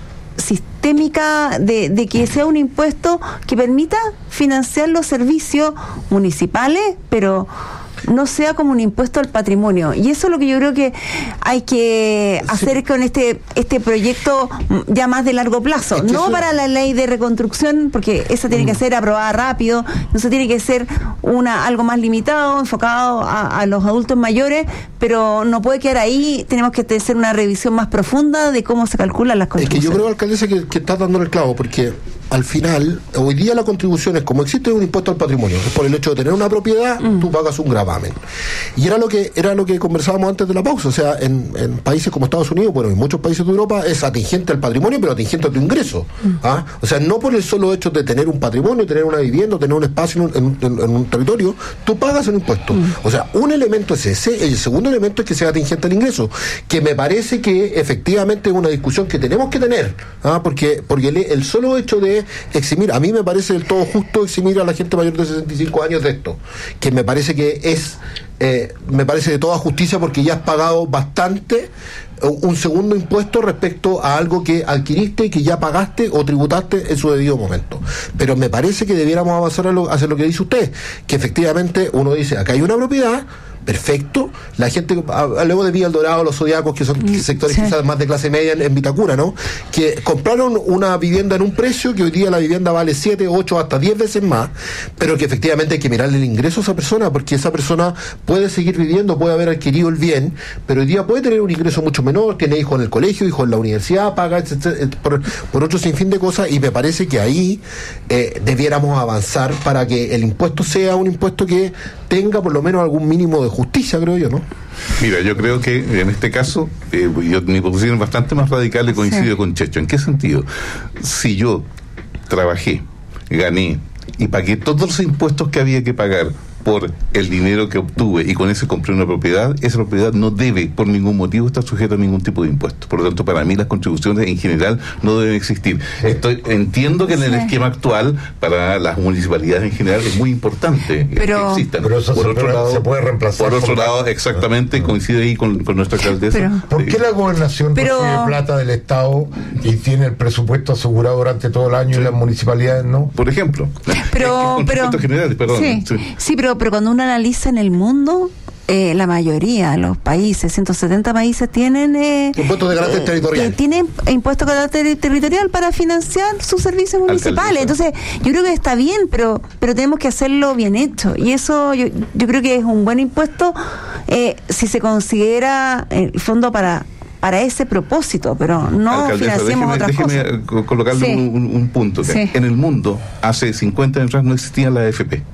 sistémica de, de que sea un impuesto que permita financiar los servicios municipales, pero no sea como un impuesto al patrimonio. Y eso es lo que yo creo que hay que hacer sí. con este este proyecto ya más de largo plazo. Es que no eso... para la ley de reconstrucción, porque esa tiene mm. que ser aprobada rápido, no se tiene que ser una algo más limitado, enfocado a, a los adultos mayores, pero no puede quedar ahí. Tenemos que hacer una revisión más profunda de cómo se calculan las contribuciones. Es que yo creo, alcaldesa, que, que está dando el clavo, porque al final, hoy día la contribución es como existe un impuesto al patrimonio, es por el hecho de tener una propiedad, mm. tú pagas un gravamen. Y era lo que era lo que conversábamos antes de la pausa, o sea, en, en países como Estados Unidos, bueno, en muchos países de Europa es atingente al patrimonio, pero atingente a tu ingreso. Mm. ¿ah? O sea, no por el solo hecho de tener un patrimonio, tener una vivienda, tener un espacio en un, en, en un territorio, tú pagas un impuesto. Mm. O sea, un elemento es ese, el segundo elemento es que sea atingente al ingreso, que me parece que efectivamente es una discusión que tenemos que tener, ¿ah? porque, porque el, el solo hecho de eximir, a mí me parece del todo justo eximir a la gente mayor de sesenta y cinco años de esto, que me parece que es eh, me parece de toda justicia, porque ya has pagado bastante un segundo impuesto respecto a algo que adquiriste y que ya pagaste o tributaste en su debido momento. Pero me parece que debiéramos avanzar a lo, hacia lo que dice usted, que efectivamente uno dice, acá hay una propiedad, perfecto, la gente, luego de Villa El Dorado, los Zodiacos, que son sectores sí. quizás más de clase media en, en Vitacura, ¿no? Que compraron una vivienda en un precio que hoy día la vivienda vale siete, ocho, hasta diez veces más, pero que efectivamente hay que mirarle el ingreso a esa persona, porque esa persona puede seguir viviendo, puede haber adquirido el bien, pero hoy día puede tener un ingreso mucho menor, tiene hijos en el colegio, hijos en la universidad, paga etcétera, por, por otro sinfín de cosas, y me parece que ahí eh, debiéramos avanzar para que el impuesto sea un impuesto que tenga por lo menos algún mínimo de justicia, creo yo, ¿no? Mira, yo creo que en este caso eh, yo, mi posición es bastante más radical y coincido sí. con Checho. ¿En qué sentido? Si yo trabajé, gané y pagué todos los impuestos que había que pagar por el dinero que obtuve y con eso compré una propiedad, esa propiedad no debe por ningún motivo estar sujeta a ningún tipo de impuesto. Por lo tanto, para mí las contribuciones en general no deben existir. Estoy, entiendo que en el sí. esquema actual para las municipalidades en general es muy importante pero, que existan. Pero eso por se, otro puede, lado, se puede reemplazar. Por otro lado, exactamente, coincide ahí con, con nuestra alcaldesa. Pero, ¿por qué la gobernación pero, recibe plata del Estado y tiene el presupuesto asegurado durante todo el año sí. y las municipalidades no? Por ejemplo. Pero, con pero generales, perdón. Sí, sí. sí pero, pero cuando uno analiza en el mundo, eh, la mayoría de los países, ciento setenta países, tienen eh, impuestos de carácter eh, territorial. Tienen impuestos de carácter territorial para financiar sus servicios municipales. Entonces, yo creo que está bien, pero pero tenemos que hacerlo bien hecho. Y eso yo, yo creo que es un buen impuesto eh, si se considera el fondo para para ese propósito, pero no Alcaldesa, financiemos déjeme, otras déjeme cosas. colocarle sí. un, un, un punto. Sí. En el mundo, hace cincuenta años atrás no existían las A F P.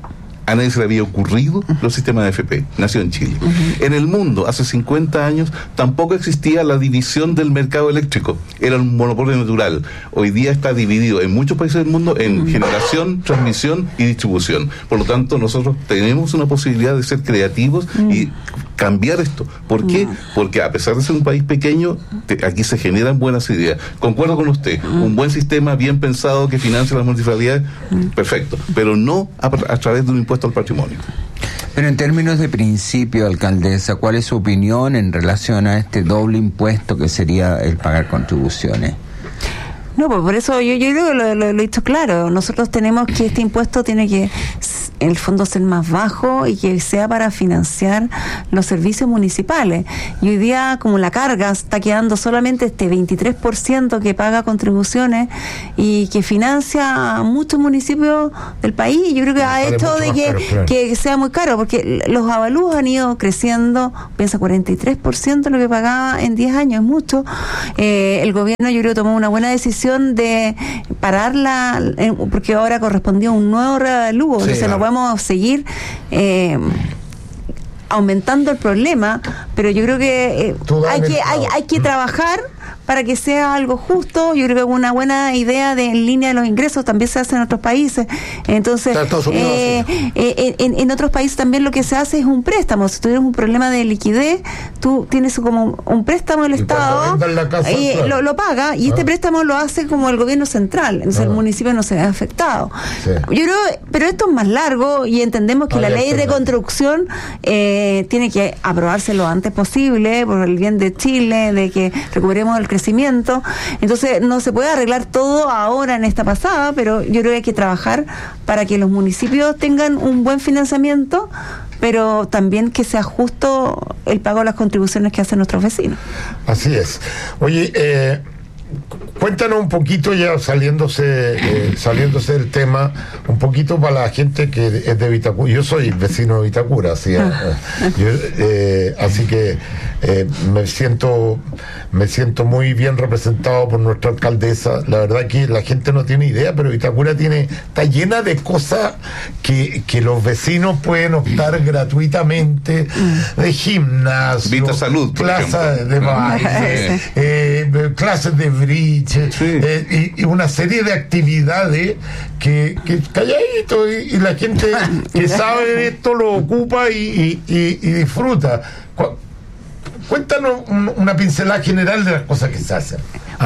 A nadie se le había ocurrido los sistemas de A F P. Nació en Chile. Uh-huh. En el mundo, hace cincuenta años, tampoco existía la división del mercado eléctrico. Era un monopolio natural. Hoy día está dividido en muchos países del mundo en uh-huh. generación, transmisión y distribución. Por lo tanto, nosotros tenemos una posibilidad de ser creativos uh-huh. y cambiar esto. ¿Por uh-huh. qué? Porque a pesar de ser un país pequeño, te, aquí se generan buenas ideas. Concuerdo con usted. Uh-huh. Un buen sistema bien pensado que financia las municipalidades, uh-huh. perfecto. Pero no a, a través de un impuesto al patrimonio. Pero en términos de principio, alcaldesa, ¿cuál es su opinión en relación a este doble impuesto que sería el pagar contribuciones? No, pues por eso yo, yo creo que lo, lo, lo he dicho claro. Nosotros tenemos que este impuesto tiene que, en el fondo, ser más bajo y que sea para financiar los servicios municipales. Y hoy día, como la carga está quedando solamente este veintitrés por ciento que paga contribuciones y que financia a muchos municipios del país, yo creo que ha hecho de que, caro, claro. que sea muy caro, porque los avalúos han ido creciendo, piensa cuarenta y tres por ciento lo que pagaba en diez años, es mucho. Eh, el gobierno, yo creo, tomó una buena decisión de pararla, porque ahora correspondió un nuevo reavalúo, sí, entonces claro. no podemos seguir eh, aumentando el problema, pero yo creo que eh, hay que hay, hay que trabajar para que sea algo justo. Yo creo que una buena idea de en línea de los ingresos también se hace en otros países. Entonces, eh, eh, en, en otros países también lo que se hace es un préstamo. Si tú tienes un problema de liquidez, tú tienes como un préstamo del Estado y claro. lo, lo paga, y ah. este préstamo lo hace como el gobierno central, entonces ah. el municipio no se ve afectado. Sí. Yo creo, pero esto es más largo y entendemos que ah, la ley de construcción eh, tiene que aprobarse lo antes posible por el bien de Chile, de que recuperemos el crecimiento. Entonces no se puede arreglar todo ahora en esta pasada, pero yo creo que hay que trabajar para que los municipios tengan un buen financiamiento, pero también que sea justo el pago de las contribuciones que hacen nuestros vecinos. Así es. Oye, eh, cuéntanos un poquito, ya saliéndose eh, saliéndose del tema, un poquito para la gente que es de Vitacura. Yo soy vecino de Vitacura, así, eh, yo, eh, así que eh, me siento me siento muy bien representado por nuestra alcaldesa. La verdad que la gente no tiene idea, pero Vitacura tiene está llena de cosas que, que los vecinos pueden optar gratuitamente, de gimnasio, Vita Salud, clases de baile, eh, clases de bridge, sí. eh, y, y una serie de actividades que, que calladito, y, y la gente que sabe de esto lo ocupa y, y, y, y disfruta. Cuéntanos un, una pincelada general de las cosas que se hacen.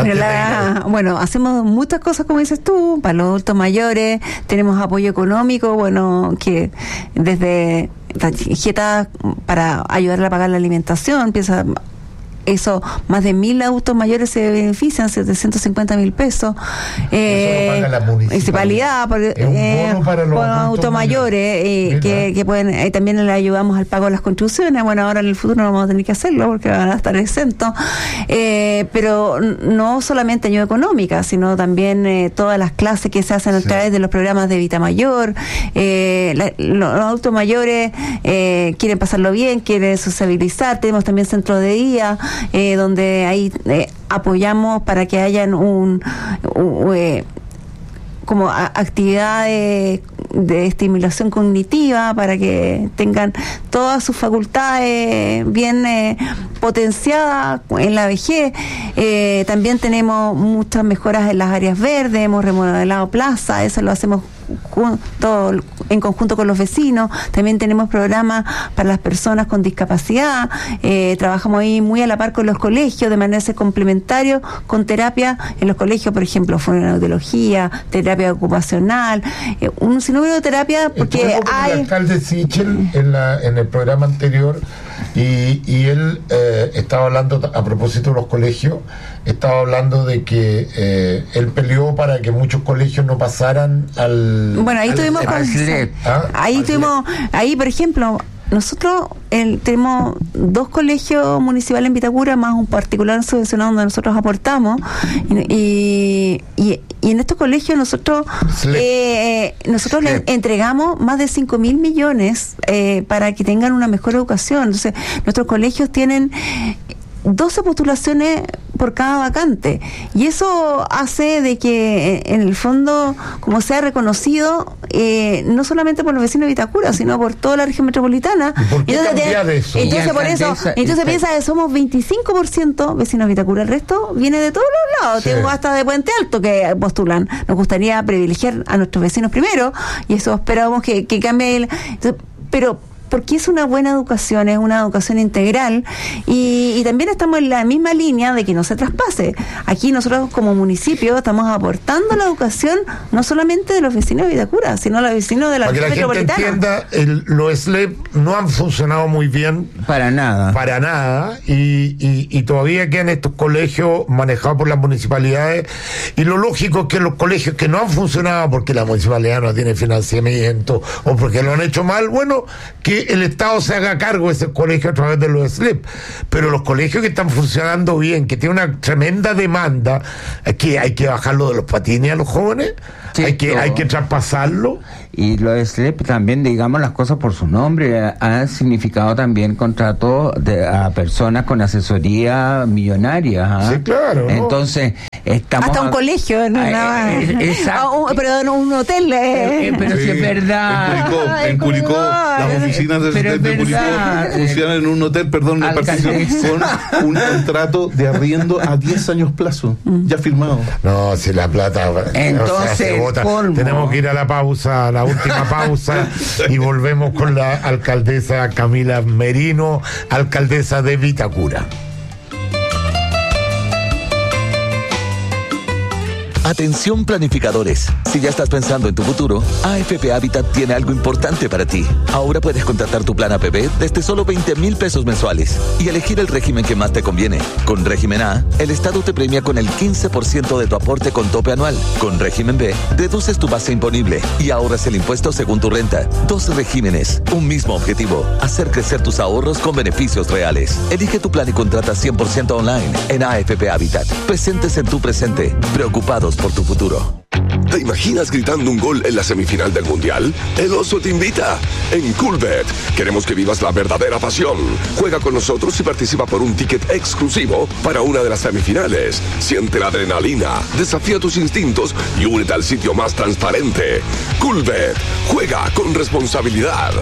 La, bueno, hacemos muchas cosas, como dices tú, para los adultos mayores. Tenemos apoyo económico, bueno, que desde tarjetas para ayudar a pagar la alimentación, piensa. Eso, más de mil adultos mayores se benefician, setecientos cincuenta mil pesos. Eh, Eso lo paga la municipalidad. Por, es un eh, bono para los adultos, adultos mayores, mayores eh, que, que pueden, eh, también le ayudamos al pago de las contribuciones. Bueno, ahora en el futuro no vamos a tener que hacerlo porque van a estar exentos. Eh, pero no solamente ayuda económica, sino también eh, todas las clases que se hacen a sí. través de los programas de Vita Mayor. Eh, la, los adultos mayores eh, quieren pasarlo bien, quieren sociabilizar. Tenemos también centros de día. Eh, donde ahí eh, apoyamos para que hayan un, un eh, como a, actividades de estimulación cognitiva para que tengan todas sus facultades bien eh, potenciadas en la vejez. Eh, también tenemos muchas mejoras en las áreas verdes, hemos remodelado plazas, eso lo hacemos junto, en conjunto con los vecinos. También tenemos programas para las personas con discapacidad, eh, trabajamos ahí muy a la par con los colegios de manera de ser complementario con terapia en los colegios, por ejemplo, fonoaudiología, terapia ocupacional, eh, un sinnúmero de terapia, porque hay... el alcalde Sichel en, la, en el programa anterior y, y él eh, estaba hablando, a propósito de los colegios, estaba hablando de que eh, él peleó para que muchos colegios no pasaran al... Bueno, ahí al, tuvimos... al, ¿Ah? Ahí tuvimos... Ahí, por ejemplo... Nosotros el, tenemos dos colegios municipales en Vitacura, más un particular subvencionado donde nosotros aportamos, y, y, y en estos colegios nosotros eh, nosotros le entregamos más de cinco mil millones eh, para que tengan una mejor educación. Entonces nuestros colegios tienen doce postulaciones por cada vacante, y eso hace de que en el fondo, como sea reconocido, eh, no solamente por los vecinos de Vitacura, sino por toda la región metropolitana. ¿Por qué entonces, cambiar de, eso? entonces por eso entonces piensa que somos veinticinco por ciento vecinos de Vitacura, el resto viene de todos los lados. Sí. Tengo hasta de Puente Alto que postulan. Nos gustaría privilegiar a nuestros vecinos primero, y eso esperamos que, que cambie el, entonces, pero porque es una buena educación, es una educación integral, y, y también estamos en la misma línea de que no se traspase. Aquí nosotros como municipio estamos aportando la educación no solamente de los vecinos de Vitacura, sino de los vecinos de la región metropolitana. Para que la gente entienda, el, los S L E P no han funcionado muy bien. Para nada. Para nada, y, y, y todavía quedan estos colegios manejados por las municipalidades, y lo lógico es que los colegios que no han funcionado porque la municipalidad no tiene financiamiento o porque lo han hecho mal, bueno, que el Estado se haga cargo de ese colegio a través de los S L E P. Pero los colegios que están funcionando bien, que tienen una tremenda demanda, que hay que bajarlo de los patines a los jóvenes, sí, hay que, hay que traspasarlo. Y los S L E P también, digamos las cosas por su nombre, han significado también contratos de, a personas con asesoría millonaria. ¿eh? Sí, claro. Entonces, estamos... Hasta un a... colegio, no, eh, nada. Eh, exacto. Un, perdón, un hotel. Eh. Eh, pero sí. Si es verdad. En Curicó, en Curicó las oficinas de, de, de Curicó funcionan en un hotel, perdón, con un contrato de arriendo a diez años plazo, mm. ya firmado. No, si la plata... Entonces, o sea, se bota. Tenemos que ir a la pausa, a la última pausa, y volvemos con la alcaldesa Camila Merino, alcaldesa de Vitacura. Atención planificadores, si ya estás pensando en tu futuro, A F P Habitat tiene algo importante para ti. Ahora puedes contratar tu plan A P B desde solo veinte mil pesos mensuales y elegir el régimen que más te conviene. Con régimen A, el Estado te premia con el quince por ciento de tu aporte con tope anual. Con régimen B, deduces tu base imponible y ahorras el impuesto según tu renta. Dos regímenes, un mismo objetivo, hacer crecer tus ahorros con beneficios reales. Elige tu plan y contrata cien por ciento online en A F P Habitat. Presentes en tu presente, preocupados por tu futuro. ¿Te imaginas gritando un gol en la semifinal del Mundial? El Oso te invita. En Coolbet queremos que vivas la verdadera pasión. Juega con nosotros y participa por un ticket exclusivo para una de las semifinales. Siente la adrenalina, desafía tus instintos y únete al sitio más transparente. Coolbet. Juega con responsabilidad.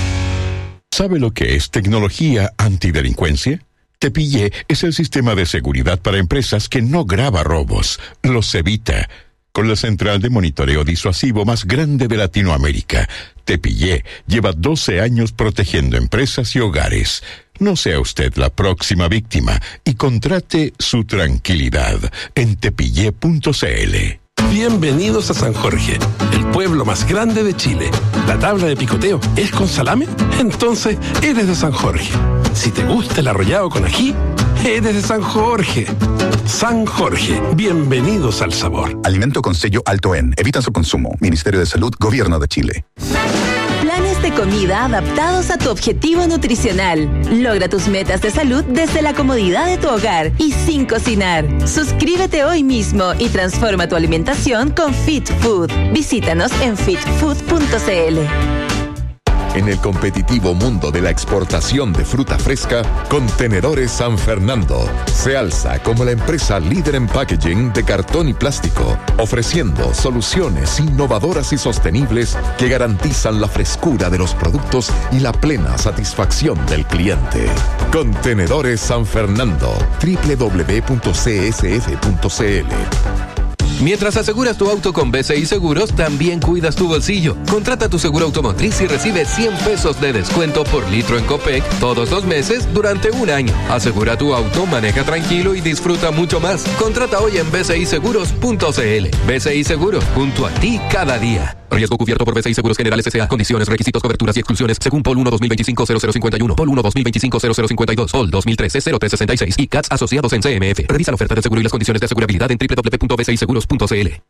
¿Sabe lo que es tecnología antidelincuencia? Te Pillé es el sistema de seguridad para empresas que no graba robos, los evita. Con la central de monitoreo disuasivo más grande de Latinoamérica, Te Pillé lleva doce años protegiendo empresas y hogares. No sea usted la próxima víctima y contrate su tranquilidad en tepillé punto c l. Bienvenidos a San Jorge, el pueblo más grande de Chile. ¿La tabla de picoteo es con salame? Entonces eres de San Jorge. Si te gusta el arrollado con ají, eres de San Jorge. San Jorge, bienvenidos al sabor. Alimento con sello Alto En. Evita su consumo. Ministerio de Salud, Gobierno de Chile. Planes de comida adaptados a tu objetivo nutricional. Logra tus metas de salud desde la comodidad de tu hogar y sin cocinar. Suscríbete hoy mismo y transforma tu alimentación con Fit Food. Visítanos en fit food punto c l. En el competitivo mundo de la exportación de fruta fresca, Contenedores San Fernando se alza como la empresa líder en packaging de cartón y plástico, ofreciendo soluciones innovadoras y sostenibles que garantizan la frescura de los productos y la plena satisfacción del cliente. Contenedores San Fernando, doble u doble u doble u punto c s f punto c l. Mientras aseguras tu auto con B C I Seguros, también cuidas tu bolsillo. Contrata tu seguro automotriz y recibe cien pesos de descuento por litro en Copec todos los meses durante un año. Asegura tu auto, maneja tranquilo y disfruta mucho más. Contrata hoy en b c i seguros punto c l. B C I Seguro, junto a ti cada día. Riesgo cubierto por B C I Seguros Generales S A. Condiciones, requisitos, coberturas y exclusiones según P O L uno dos mil veinticinco cero cero cincuenta y uno, P O L uno dos mil veinticinco cero cero cincuenta y dos, P O L dos mil trece cero tres sesenta y seis y C A T S asociados en C M F. Revisa la oferta de seguro y las condiciones de asegurabilidad en doble u doble u doble u punto b c i seguros punto c l.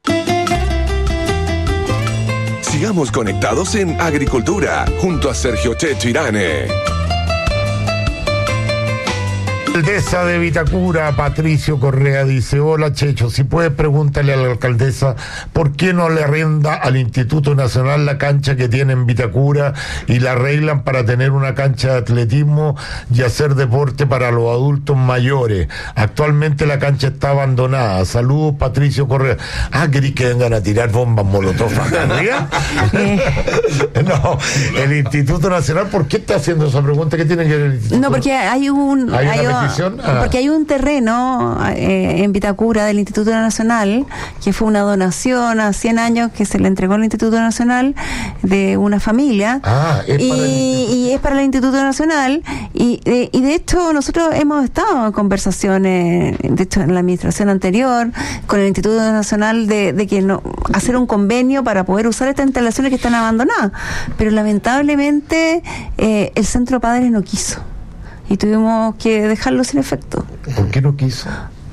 Sigamos conectados en Agricultura junto a Sergio Checho Irane. Alcaldesa de Vitacura, Patricio Correa, dice: hola Checho, si puedes pregúntale a la alcaldesa por qué no le arrenda al Instituto Nacional la cancha que tiene en Vitacura y la arreglan para tener una cancha de atletismo y hacer deporte para los adultos mayores. Actualmente la cancha está abandonada. Saludos, Patricio Correa. Ah, ¿querés que vengan a tirar bombas molotov acá arriba? No, el Instituto Nacional, ¿por qué está haciendo esa pregunta? ¿Qué tiene que ver el Instituto? No, porque hay un... ¿Hay hay una un- petición? Ah. Porque hay un terreno eh, en Vitacura del Instituto Nacional que fue una donación a cien años que se le entregó al Instituto Nacional de una familia. Ah, es y, para el y es para el Instituto Nacional y, de- y de hecho nosotros hemos estado en conversaciones, de hecho en la administración anterior, con el Instituto Nacional de, de que no hacer un convenio para poder usar estas instalaciones que están abandonadas, pero lamentablemente eh, el Centro Padres no quiso y tuvimos que dejarlo sin efecto. ¿Por qué no quiso?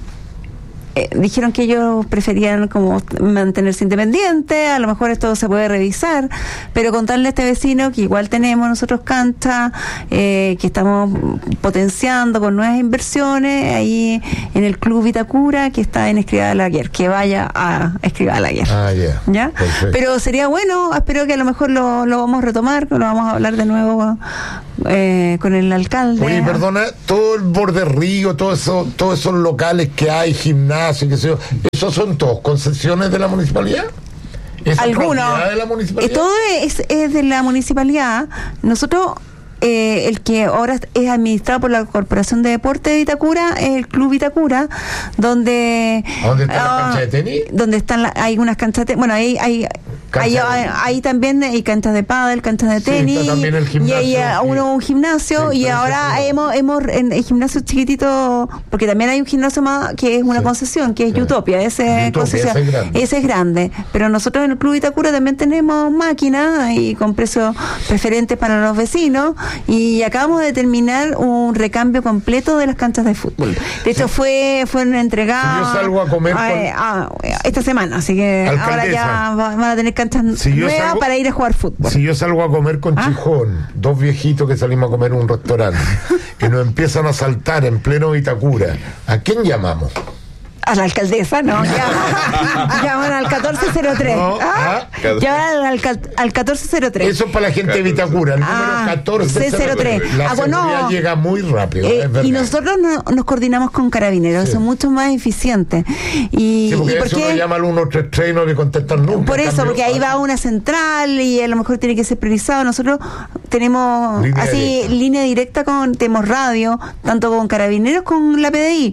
Eh, dijeron que ellos preferían como mantenerse independientes, a lo mejor esto se puede revisar, pero contarle a este vecino que igual tenemos nosotros cancha, eh, que estamos potenciando con nuevas inversiones ahí en el Club Vitacura, que está en Escrivá Balaguer, que vaya a Escrivá Balaguer. Ah, ya. ¿Ya? Perfecto. Pero sería bueno, espero que a lo mejor lo, lo vamos a retomar, que lo vamos a hablar de nuevo eh, con el alcalde. Oye, perdona, todo el borde río, todo eso, todos esos locales que hay, gimnasio, qué sé yo, ¿esos son todos concesiones de la municipalidad? ¿Es Algunos. propiedad de la municipalidad? Eh, todo es, es de la municipalidad. Nosotros, eh, el que ahora es administrado por la Corporación de Deporte de Vitacura, es el Club Vitacura, donde... ¿A dónde está la ah, cancha de tenis? Donde están la- hay unas canchas de... Bueno, ahí hay... Cancha Ahí, de- hay, ahí también hay canchas de pádel, canchas de Sí, tenis, está también el y gimnasio, hay ah, y- uno un gimnasio, Sí, y pero ahora ese es hemos, hemos en el gimnasio chiquitito, porque también hay un gimnasio más que es una concesión, que es Utopia, ese es Utopia, concesión, ese es grande. ese es grande, pero nosotros en el Club Itacura también tenemos máquinas y con precios preferentes para los vecinos, y acabamos de terminar un recambio completo de las canchas de fútbol. De hecho fue fueron entregadas Si yo salgo a comer con- eh, ah, esta semana, así que ahora Alcaldesa. ya va- van a tener canchas Si yo nuevas salgo- para ir a jugar fútbol. Si yo salgo a comer con ¿Ah? Chijón, dos viejitos que salimos a comer en un restaurante, que nos empiezan a saltar en pleno Vitacura, ¿a quién llamamos? A la alcaldesa, no, ya. Llaman al catorce cero tres. No, ¿Ah? ah. Llaman al, cal- al catorce cero tres. Eso es para la gente de Vitacura, el número Ah, catorce cero tres. La Ah, bueno. seguridad llega muy rápido, Eh, es verdad. y nosotros no- nos coordinamos con carabineros, Sí. son mucho más eficientes. Y, Sí, porque ¿y a por veces uno qué? llama al uno tres tres y no le contestan nunca. Por En eso, cambio, porque ahí va una central y a lo mejor tiene que ser priorizado. Nosotros tenemos Línea así directa. línea directa con, tenemos radio, tanto con carabineros como con la P D I.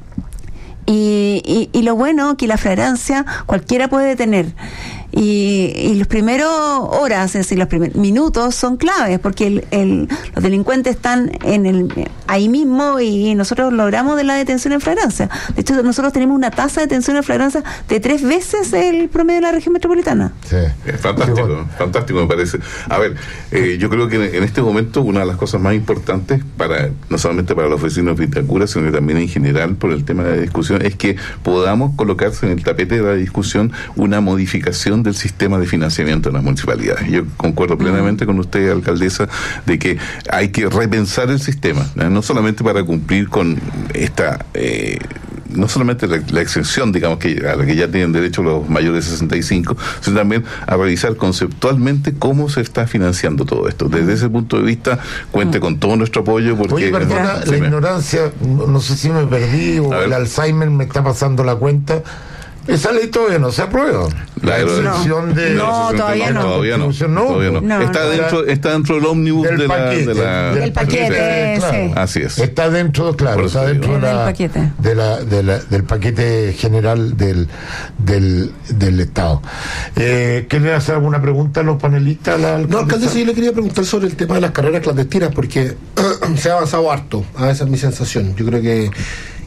Y, y, y lo bueno que la flagrancia cualquiera puede tener. Y, y los primeros horas, es decir, los primeros minutos son claves porque el, el, los delincuentes están en el ahí mismo y nosotros logramos de la detención en flagrancia. De hecho, nosotros tenemos una tasa de detención en flagrancia de tres veces el promedio de la región metropolitana. Es fantástico, fantástico me parece. A ver, eh, yo creo que en este momento una de las cosas más importantes para no solamente para los vecinos de Vitacura, sino que también en general por el tema de la discusión, es que podamos colocarse en el tapete de la discusión una modificación del sistema de financiamiento de las municipalidades. Yo concuerdo plenamente con usted, alcaldesa, de que hay que repensar el sistema, ¿no? No solamente para cumplir con esta... Eh, no solamente la, la exención, digamos, que a la que ya tienen derecho los mayores de sesenta y cinco, sino también a revisar conceptualmente cómo se está financiando todo esto. Desde ese punto de vista, cuente con todo nuestro apoyo porque... Oye, perdona, Sí, la me- ignorancia, no no sé si me perdí o A ver. el Alzheimer me está pasando la cuenta. Esa ley todavía no se aprueba. La La de- exención de... No, todavía no. Todavía no. Contribución, no. Todavía no. No, está, no. dentro, está dentro del ómnibus Del de, la, paquete, de la... del paquete, claro. sí. Así es. Está dentro, claro, Por eso está dentro de digo. la, Del paquete. de la, de la- del paquete general del, del, del Estado. Eh, ¿Quieren hacer alguna pregunta a los panelistas? A la No, alcaldesa? alcaldesa, yo le quería preguntar sobre el tema de las carreras clandestinas, porque se ha avanzado harto, a esa es mi sensación. Yo creo que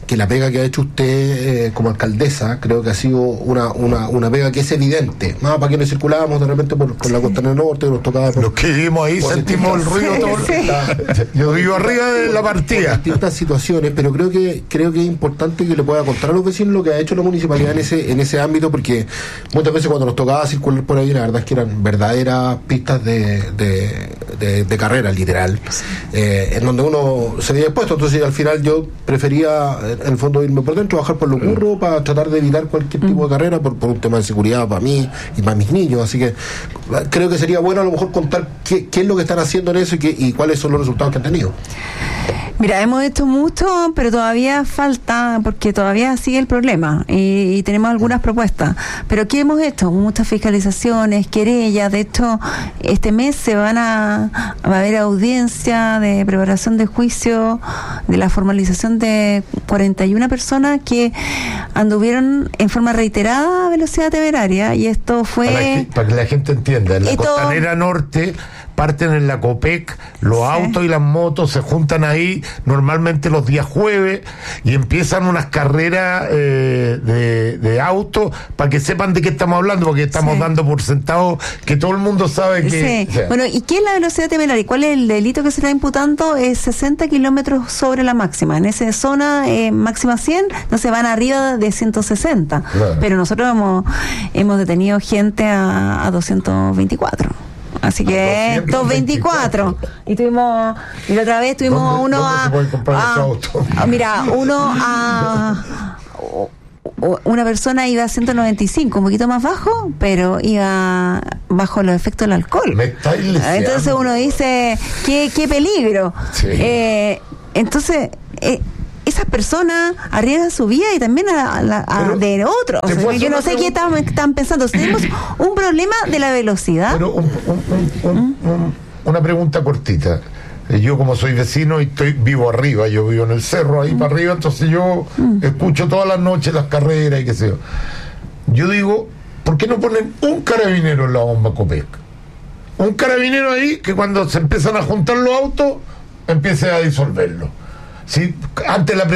que la pega que ha hecho usted eh, como alcaldesa, creo que ha sido una, una, una pega que es evidente. Más para quienes circulábamos de repente por, por la Costanera Norte, nos tocaba. Por, los que vivimos ahí sentimos el ruido todo. Sí, sí. Yo vivo arriba de la partida. Distintas situaciones, pero creo que creo que es importante que le pueda contar a los vecinos lo que ha hecho la municipalidad en ese en ese ámbito, porque muchas veces cuando nos tocaba circular por ahí, la verdad es que eran verdaderas pistas de, de, de, de carrera, literal, eh, en donde uno se había expuesto. Entonces al final yo prefería en el fondo irme por dentro, bajar por lo curro para tratar de evitar cualquier tipo de carrera por, por un tema de seguridad para mí y para mis niños. Así que creo que sería bueno a lo mejor contar qué, qué es lo que están haciendo en eso y, qué, y cuáles son los resultados que han tenido. Mira, hemos hecho mucho, pero todavía falta, porque todavía sigue el problema y, y tenemos algunas propuestas. Pero ¿qué hemos hecho? Muchas fiscalizaciones, querellas. De hecho, este mes se van a, va a haber audiencia de preparación de juicio de la formalización de cuarenta y una personas que anduvieron en forma reiterada a velocidad temeraria, y esto fue... Para que, para que la gente entienda, en la esto... Costanera Norte parten en la Copec, los sí. autos y las motos se juntan ahí normalmente los días jueves y empiezan unas carreras eh, de, de autos para que sepan de qué estamos hablando, porque estamos sí. dando por sentado que todo el mundo sabe que... Sí. O sea, bueno, ¿y qué es la velocidad temeraria? ¿Cuál es el delito que se está imputando? Es sesenta kilómetros sobre la máxima. En esa zona eh, máxima cien, no se van arriba de ciento sesenta. Claro. Pero nosotros hemos, hemos detenido gente a, a doscientos veinticuatro. Así que doscientos veinticuatro. Y tuvimos, y la otra vez tuvimos ¿Dónde, uno dónde a, a, a mira, uno a una persona iba a ciento noventa y cinco, un poquito más bajo, pero iba bajo los efectos del alcohol. Me está entonces uno dice, qué, qué peligro. Sí. Eh, entonces, eh, esas personas arriesgan su vida y también a, a, a de otros. O sea, yo no sé qué están, están pensando. Tenemos un problema de la velocidad. Pero un, un, un, un, un, una pregunta cortita. Yo, como soy vecino y estoy vivo arriba, yo vivo en el cerro ahí mm. para arriba, entonces yo mm. escucho todas las noches las carreras y qué sé yo. Yo digo, ¿por qué no ponen un carabinero en la bomba Copec? Un carabinero ahí que cuando se empiezan a juntar los autos empiece a disolverlo. Si antes la